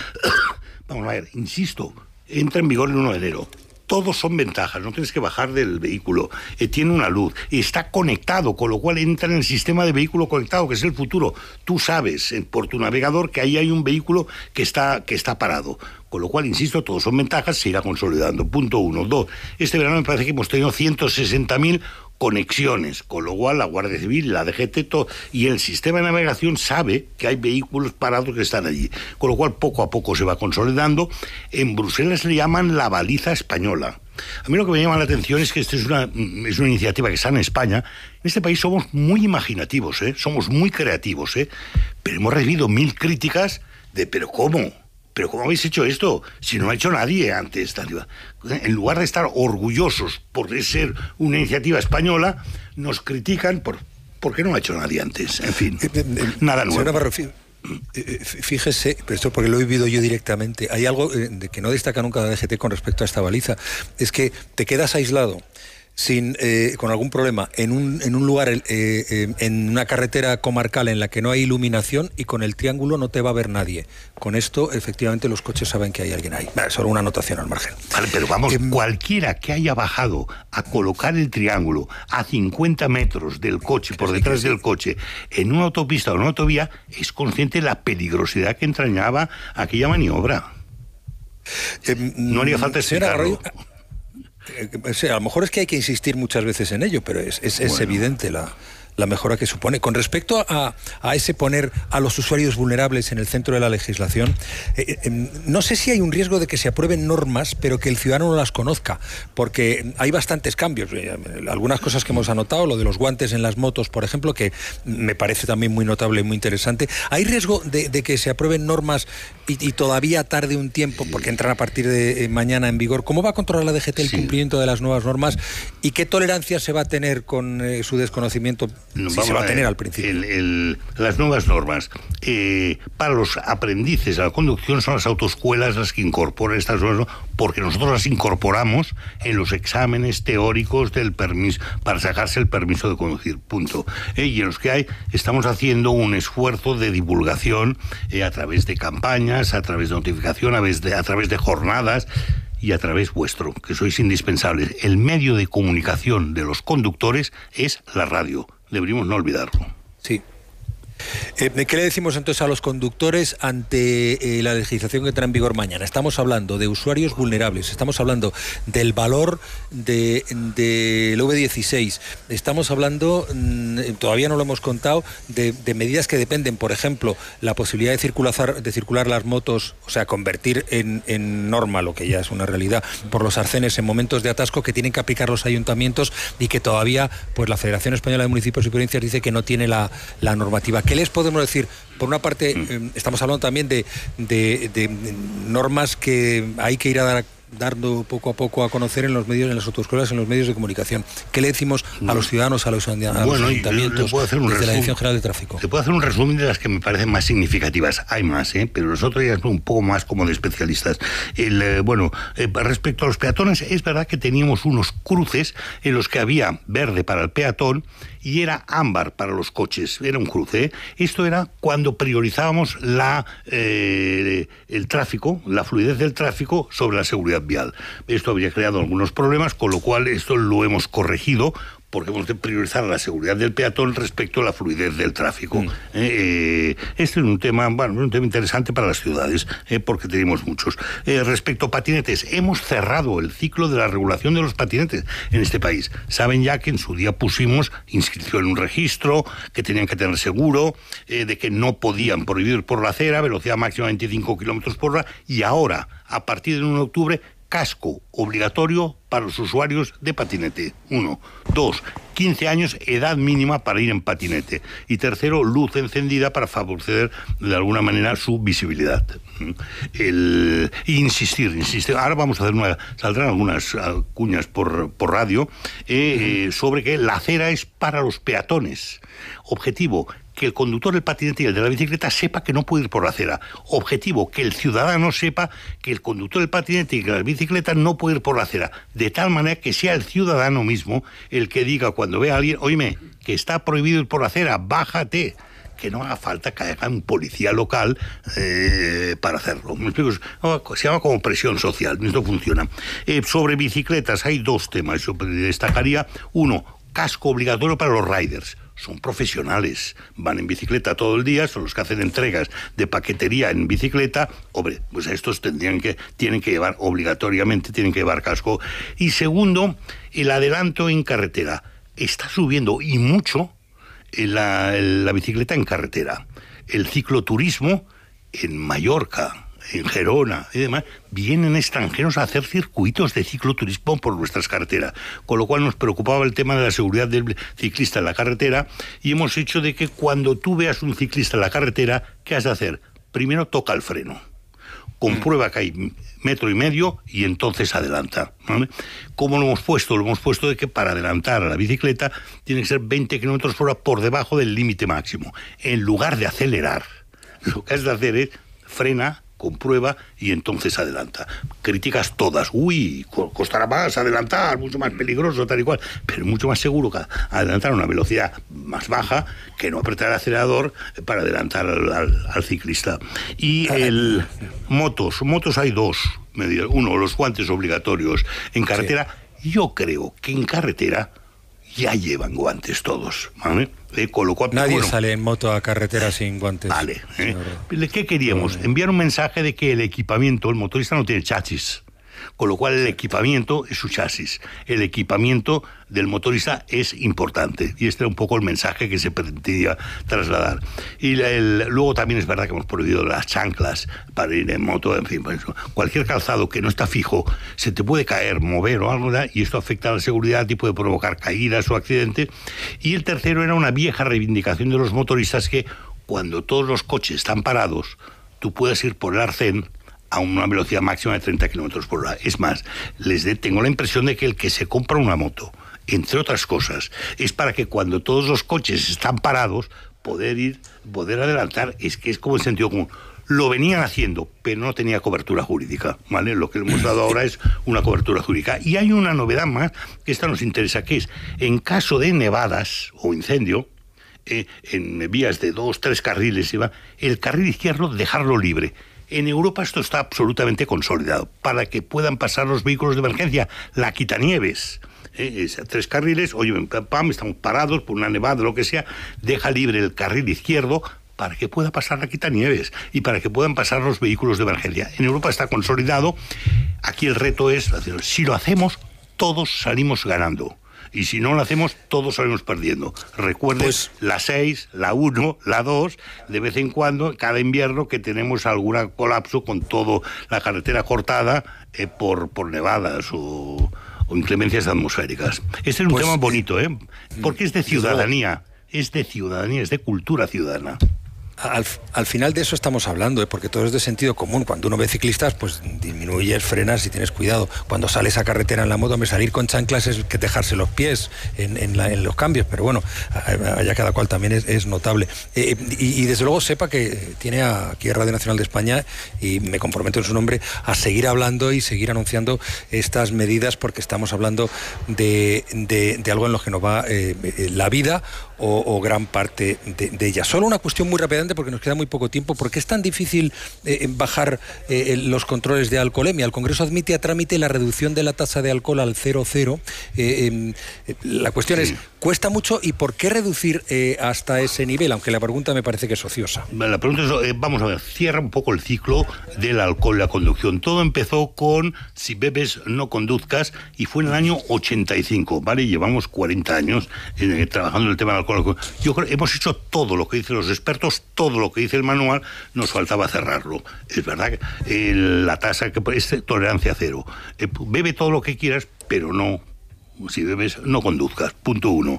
Vamos a ver, insisto, entra en vigor el uno de enero. Todos son ventajas, no tienes que bajar del vehículo, eh, tiene una luz, está conectado, con lo cual entra en el sistema de vehículo conectado, que es el futuro. Tú sabes eh, por tu navegador que ahí hay un vehículo que está, que está parado. Con lo cual, insisto, todos son ventajas, se irá consolidando. Punto uno. Dos, este verano me parece que hemos tenido ciento sesenta mil conexiones, con lo cual la Guardia Civil, la D G T todo, y el sistema de navegación sabe que hay vehículos parados que están allí, con lo cual poco a poco se va consolidando. En Bruselas le llaman la baliza española. A mí lo que me llama la atención es que esta es una, es una iniciativa que está en España. En este país somos muy imaginativos, ¿eh? Somos muy creativos, ¿eh? Pero hemos recibido mil críticas de ¿pero cómo? ¿Pero cómo habéis hecho esto? Si no ha hecho nadie antes. En lugar de estar orgullosos por ser una iniciativa española, nos critican por, por qué no ha hecho nadie antes. En fin, nada nuevo. Señora Barro, fíjese, pero esto porque lo he vivido yo directamente, hay algo de que no destaca nunca la D G T con respecto a esta baliza, es que te quedas aislado sin eh, con algún problema en un, en un lugar, eh, eh, en una carretera comarcal en la que no hay iluminación, y con el triángulo no te va a ver nadie. Con esto, efectivamente, los coches saben que hay alguien ahí. Vale, solo una anotación al margen. Vale, pero vamos, eh, cualquiera que haya bajado a colocar el triángulo a cincuenta metros del coche, por detrás del coche, en una autopista o en una autovía, es consciente de la peligrosidad que entrañaba aquella maniobra. Eh, no haría falta explicarlo. O sea, a lo mejor es que hay que insistir muchas veces en ello, pero es, es, es bueno. evidente la, la mejora que supone. Con respecto a, a ese poner a los usuarios vulnerables en el centro de la legislación, eh, eh, no sé si hay un riesgo de que se aprueben normas, pero que el ciudadano no las conozca, porque hay bastantes cambios. Algunas cosas que hemos anotado, lo de los guantes en las motos, por ejemplo, que me parece también muy notable y muy interesante. ¿Hay riesgo de, de que se aprueben normas y, y todavía tarde un tiempo, porque entran a partir de eh, mañana en vigor? ¿Cómo va a controlar la D G T el sí. cumplimiento de las nuevas normas? ¿Y qué tolerancia se va a tener con eh, su desconocimiento? No, si se va a tener al principio. El, el, las nuevas normas eh, para los aprendices a la conducción son las autoescuelas las que incorporan estas normas, porque nosotros las incorporamos en los exámenes teóricos del permiso para sacarse el permiso de conducir, punto. Eh, y en los que hay, estamos haciendo un esfuerzo de divulgación eh, a través de campañas, a través de notificación, a través de, a través de jornadas y a través vuestro, que sois indispensables. El medio de comunicación de los conductores es la radio. Deberíamos no olvidarlo. Sí. Eh, ¿Qué le decimos entonces a los conductores ante eh, la legislación que entra en vigor mañana? Estamos hablando de usuarios vulnerables, estamos hablando del valor de, de la V dieciséis, estamos hablando, mmm, todavía no lo hemos contado, de, de medidas que dependen, por ejemplo, la posibilidad de circular, de circular las motos, o sea, convertir en, en norma, lo que ya es una realidad, por los arcenes en momentos de atasco que tienen que aplicar los ayuntamientos y que todavía pues la Federación Española de Municipios y Provincias dice que no tiene la, la normativa. ¿Qué les podemos decir? Por una parte, eh, estamos hablando también de, de, de normas que hay que ir a dar, dando poco a poco a conocer en los medios, en las autoescuelas, en los medios de comunicación. ¿Qué le decimos a los ciudadanos, a los, a los bueno, ayuntamientos, desde resumen, la Dirección General de Tráfico? Te puedo hacer un resumen de las que me parecen más significativas. Hay más, ¿eh? Pero nosotros ya somos un poco más como de especialistas. El, eh, bueno, eh, respecto a los peatones, es verdad que teníamos unos cruces en los que había verde para el peatón y era ámbar para los coches, era un cruce. ¿eh? Esto era cuando priorizábamos la, eh, el tráfico, la fluidez del tráfico sobre la seguridad vial. Esto habría creado algunos problemas, con lo cual esto lo hemos corregido porque hemos de priorizar la seguridad del peatón respecto a la fluidez del tráfico. Mm. Eh, este es un tema, bueno, un tema interesante para las ciudades, eh, porque tenemos muchos. Eh, respecto a patinetes, hemos cerrado el ciclo de la regulación de los patinetes en este país. Saben ya que en su día pusimos inscripción en un registro, que tenían que tener seguro, eh, de que no podían prohibir por la acera, velocidad máxima veinticinco kilómetros por hora, y ahora, a partir del uno de octubre, casco obligatorio para los usuarios de patinete. Uno. Dos. quince años, edad mínima para ir en patinete. Y tercero, luz encendida para favorecer de alguna manera su visibilidad. El, insistir, insistir. Ahora vamos a hacer una... Saldrán algunas uh, cuñas por, por radio eh, eh, sobre que la acera es para los peatones. Objetivo, que el conductor del patinete y el de la bicicleta sepa que no puede ir por la acera. Objetivo, que el ciudadano sepa que el conductor del patinete y de la bicicleta no puede ir por la acera. De tal manera que sea el ciudadano mismo el que diga cuando ve a alguien, oíme, que está prohibido ir por la acera, bájate. Que no haga falta que haya un policía local eh, para hacerlo. ¿Me explico? Se llama como presión social, esto funciona. Eh, sobre bicicletas hay dos temas, yo destacaría. Uno, casco obligatorio para los riders. Son profesionales, van en bicicleta todo el día, son los que hacen entregas de paquetería en bicicleta. Hombre, pues estos tendrían que, tienen que llevar, obligatoriamente tienen que llevar casco. Y segundo, el adelanto en carretera. Está subiendo, y mucho, la, la bicicleta en carretera. El cicloturismo en Mallorca, en Gerona y demás, vienen extranjeros a hacer circuitos de cicloturismo por nuestras carreteras, con lo cual nos preocupaba el tema de la seguridad del ciclista en la carretera, y hemos hecho de que cuando tú veas un ciclista en la carretera, ¿qué has de hacer? Primero toca el freno, comprueba que hay metro y medio y entonces adelanta, ¿vale? ¿Cómo lo hemos puesto? Lo hemos puesto de que para adelantar a la bicicleta tiene que ser veinte kilómetros por hora por debajo del límite máximo. En lugar de acelerar, lo que has de hacer es frena, comprueba y entonces adelanta. Críticas todas. Uy, costará más adelantar, mucho más peligroso, tal y cual. Pero es mucho más seguro que adelantar a una velocidad más baja que no apretar el acelerador para adelantar al, al, al ciclista. Y el motos. Motos hay dos medidas. Uno, los guantes obligatorios en carretera. Sí. Yo creo que en carretera ya llevan guantes todos, ¿vale? Eh, con lo cual, nadie bueno, sale en moto a carretera sin guantes. Vale. ¿eh? ¿Qué queríamos? Enviar un mensaje de que el equipamiento, el motorista no tiene chasis. Con lo cual el equipamiento es su chasis. El equipamiento del motorista es importante. Y este era un poco el mensaje que se pretendía trasladar. Y el, luego también es verdad que hemos prohibido las chanclas para ir en moto, en fin. Cualquier calzado que no está fijo, se te puede caer, mover o algo, ¿verdad? Y esto afecta a la seguridad y puede provocar caídas o accidentes. Y el tercero era una vieja reivindicación de los motoristas, que cuando todos los coches están parados, tú puedes ir por el arcén a una velocidad máxima de treinta kilómetros por hora. Es más, les de, tengo la impresión de que el que se compra una moto, entre otras cosas, es para que cuando todos los coches están parados, poder ir, poder adelantar. Es que es como el sentido común. Lo venían haciendo, pero no tenía cobertura jurídica, ¿vale? Lo que le hemos dado ahora es una cobertura jurídica. Y hay una novedad más, que esta nos interesa, que es, en caso de nevadas o incendio, eh, en vías de dos, tres carriles, el carril izquierdo dejarlo libre. En Europa esto está absolutamente consolidado, para que puedan pasar los vehículos de emergencia, la quitanieves. Eh, es, tres carriles, oye, pam, estamos parados por una nevada, lo que sea, deja libre el carril izquierdo para que pueda pasar la quitanieves y para que puedan pasar los vehículos de emergencia. En Europa está consolidado. Aquí el reto es, si lo hacemos, todos salimos ganando. Y si no lo hacemos, todos salimos perdiendo. Recuerden, pues, la seis, la uno, la dos, de vez en cuando, cada invierno, que tenemos algún colapso con toda la carretera cortada eh, por, por nevadas o, o inclemencias atmosféricas. Este es un pues, tema bonito, ¿eh? Porque es de ciudadanía, es de ciudadanía, es de cultura ciudadana. Al, al final de eso estamos hablando, ¿eh? Porque todo es de sentido común. Cuando uno ve ciclistas, pues disminuyes, frenas y tienes cuidado. Cuando sales a carretera en la moto, hombre, salir con chanclas es que dejarse los pies en, en, la, en los cambios, pero bueno, allá cada cual también es, es notable. Eh, y, y desde luego sepa que tiene aquí Radio Nacional de España, y me comprometo en su nombre, a seguir hablando y seguir anunciando estas medidas, porque estamos hablando de, de, de algo en lo que nos va eh, la vida o, o gran parte de, de ella. Solo una cuestión muy rápidamente porque nos queda muy poco tiempo. ¿Por qué es tan difícil eh, bajar eh, los controles de alcoholemia? El Congreso admite a trámite la reducción de la tasa de alcohol al cero cero. Eh, eh, la cuestión sí. es, ¿cuesta mucho y por qué reducir eh, hasta ese nivel? Aunque la pregunta me parece que es ociosa. La pregunta es, eh, vamos a ver, cierra un poco el ciclo del alcohol y la conducción. Todo empezó con si bebes no conduzcas y fue en el año ochenta y cinco, ¿vale? Llevamos cuarenta años eh, trabajando en el tema del alcohol. Yo creo que hemos hecho todo lo que dicen los expertos, todo lo que dice el manual, nos faltaba cerrarlo. Es verdad que eh, la tasa que es tolerancia cero. Eh, bebe todo lo que quieras, pero no. Si bebes, no conduzcas, punto uno.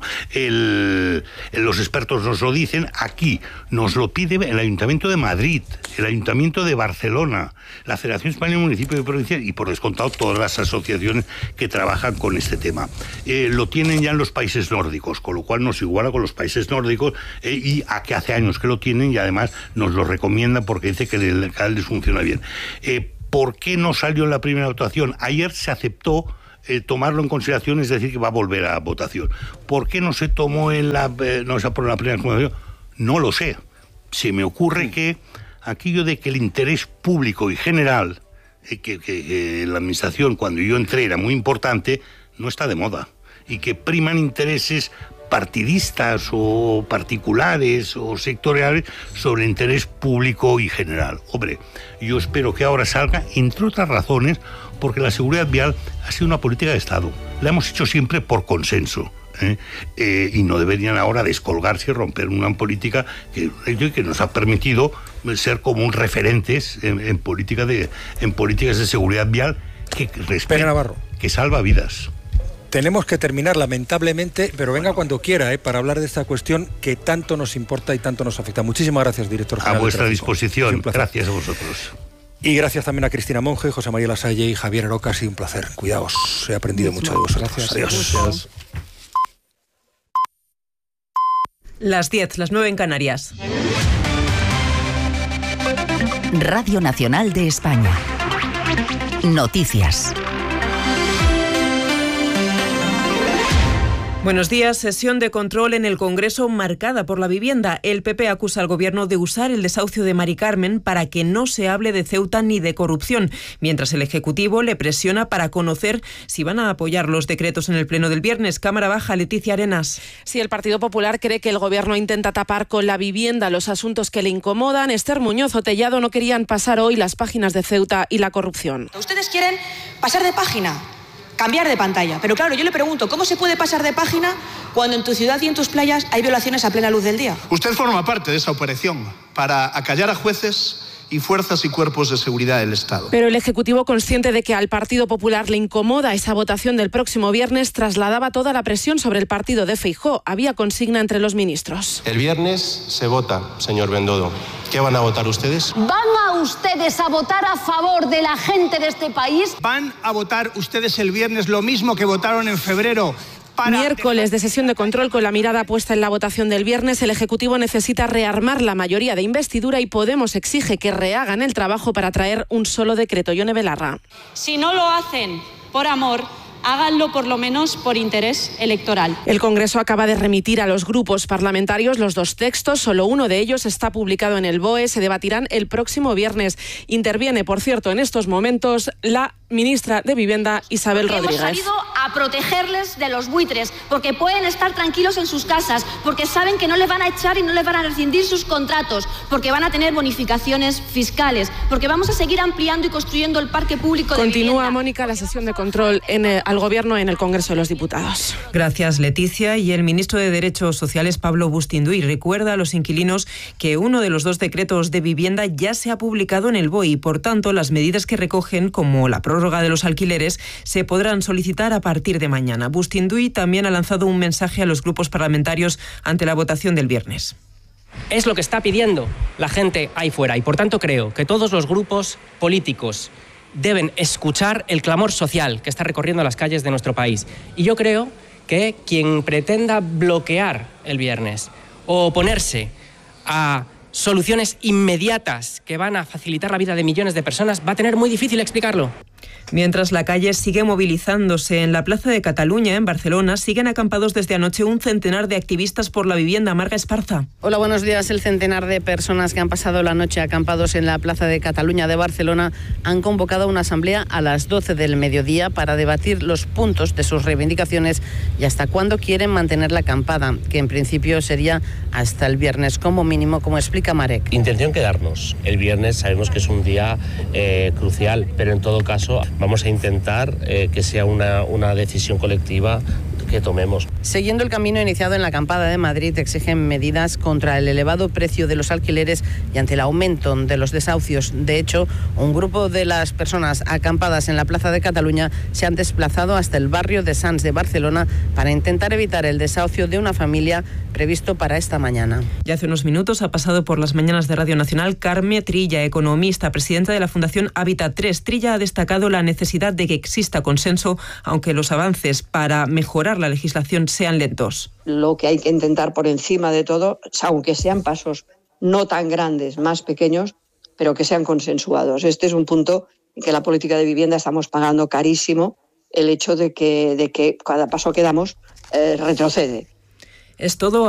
El, los expertos nos lo dicen, aquí nos lo pide el Ayuntamiento de Madrid, el Ayuntamiento de Barcelona, la Federación Española de Municipios y Provincias y, por descontado, todas las asociaciones que trabajan con este tema. Eh, lo tienen ya en los países nórdicos, con lo cual nos iguala con los países nórdicos eh, y a que hace años que lo tienen y además nos lo recomienda porque dice que cada vez les funciona bien. Eh, ¿Por qué no salió en la primera votación? Ayer se aceptó Eh, tomarlo en consideración, es decir, que va a volver a votación. ¿Por qué no se tomó en la, eh, no se aprobó en la primera votación? No lo sé. Se me ocurre que aquello de que el interés público y general, eh, que, que, que la administración cuando yo entré era muy importante, no está de moda. Y que priman intereses partidistas o particulares o sectoriales sobre el interés público y general. Hombre, yo espero que ahora salga, entre otras razones, porque la seguridad vial ha sido una política de Estado. La hemos hecho siempre por consenso. ¿eh? Eh, y no deberían ahora descolgarse y romper una política que, que nos ha permitido ser como un referentes en, en, política de, en políticas de seguridad vial que, respeta, que salva vidas. Tenemos que terminar, lamentablemente, pero venga cuando quiera, ¿eh? para hablar de esta cuestión que tanto nos importa y tanto nos afecta. Muchísimas gracias, director general. A vuestra disposición. Gracias a vosotros. Y gracias también a Cristina Monge, José María Lasalle y Javier Aroca. Ha sido un placer. Cuidaos, he aprendido mucho de vosotros. Gracias. Adiós. Adiós. Las diez, las nueve en Canarias. Radio Nacional de España. Noticias. Buenos días. Sesión de control en el Congreso marcada por la vivienda. El P P acusa al Gobierno de usar el desahucio de Mari Carmen para que no se hable de Ceuta ni de corrupción, mientras el Ejecutivo le presiona para conocer si van a apoyar los decretos en el Pleno del viernes. Cámara Baja, Leticia Arenas. Sí, el Partido Popular cree que el Gobierno intenta tapar con la vivienda los asuntos que le incomodan. Esther Muñoz o Tellado no querían pasar hoy las páginas de Ceuta y la corrupción. Ustedes quieren pasar de página, cambiar de pantalla. Pero claro, yo le pregunto, ¿cómo se puede pasar de página cuando en tu ciudad y en tus playas hay violaciones a plena luz del día? Usted forma parte de esa operación para acallar a jueces y fuerzas y cuerpos de seguridad del Estado. Pero el Ejecutivo, consciente de que al Partido Popular le incomoda esa votación del próximo viernes, trasladaba toda la presión sobre el partido de Feijóo. Había consigna entre los ministros. El viernes se vota, señor Bendodo. ¿Qué van a votar ustedes? ¿Van a ustedes a votar a favor de la gente de este país? ¿Van a votar ustedes el viernes lo mismo que votaron en febrero? Para... Miércoles de sesión de control con la mirada puesta en la votación del viernes. El Ejecutivo necesita rearmar la mayoría de investidura y Podemos exige que rehagan el trabajo para traer un solo decreto. Yone Belarra. Si no lo hacen por amor, háganlo por lo menos por interés electoral. El Congreso acaba de remitir a los grupos parlamentarios los dos textos. Solo uno de ellos está publicado en el B O E. Se debatirán el próximo viernes. Interviene, por cierto, en estos momentos la ministra de Vivienda, Isabel porque Rodríguez. Hemos salido a protegerles de los buitres, porque pueden estar tranquilos en sus casas, porque saben que no les van a echar y no les van a rescindir sus contratos, porque van a tener bonificaciones fiscales, porque vamos a seguir ampliando y construyendo el parque público de Continúa, vivienda. Mónica, la sesión de control en el, al Gobierno en el Congreso de los Diputados. Gracias, Leticia. Y el ministro de Derechos Sociales, Pablo Bustinduy, recuerda a los inquilinos que uno de los dos decretos de vivienda ya se ha publicado en el B O E y, por tanto, las medidas que recogen, como la prórroga de los alquileres, se podrán solicitar a partir de mañana. Bustinduy también ha lanzado un mensaje a los grupos parlamentarios ante la votación del viernes. Es lo que está pidiendo la gente ahí fuera y, por tanto, creo que todos los grupos políticos deben escuchar el clamor social que está recorriendo las calles de nuestro país. Y yo creo que quien pretenda bloquear el viernes o oponerse a soluciones inmediatas que van a facilitar la vida de millones de personas va a tener muy difícil explicarlo. Mientras la calle sigue movilizándose, en la Plaza de Cataluña, en Barcelona, siguen acampados desde anoche un centenar de activistas por la vivienda. Marga Esparza. Hola, buenos días. El centenar de personas que han pasado la noche acampados en la Plaza de Cataluña de Barcelona han convocado una asamblea a las doce del mediodía para debatir los puntos de sus reivindicaciones y hasta cuándo quieren mantener la acampada, que en principio sería hasta el viernes como mínimo, como explica Marek. Intención quedarnos. El viernes sabemos que es un día eh, crucial, pero en todo caso vamos a intentar eh, que sea una, una decisión colectiva que tomemos. Siguiendo el camino iniciado en la acampada de Madrid, exigen medidas contra el elevado precio de los alquileres y ante el aumento de los desahucios. De hecho, un grupo de las personas acampadas en la Plaza de Cataluña se han desplazado hasta el barrio de Sants de Barcelona para intentar evitar el desahucio de una familia previsto para esta mañana. Ya hace unos minutos ha pasado por las mañanas de Radio Nacional Carme Trilla, economista, presidenta de la Fundación Hábitat tres. Trilla ha destacado la necesidad de que exista consenso, aunque los avances para mejorar la legislación sean lentos. Lo que hay que intentar por encima de todo, aunque sean pasos no tan grandes, más pequeños, pero que sean consensuados. Este es un punto en que la política de vivienda estamos pagando carísimo, el hecho de que, de que cada paso que damos eh, retrocede. Es todo.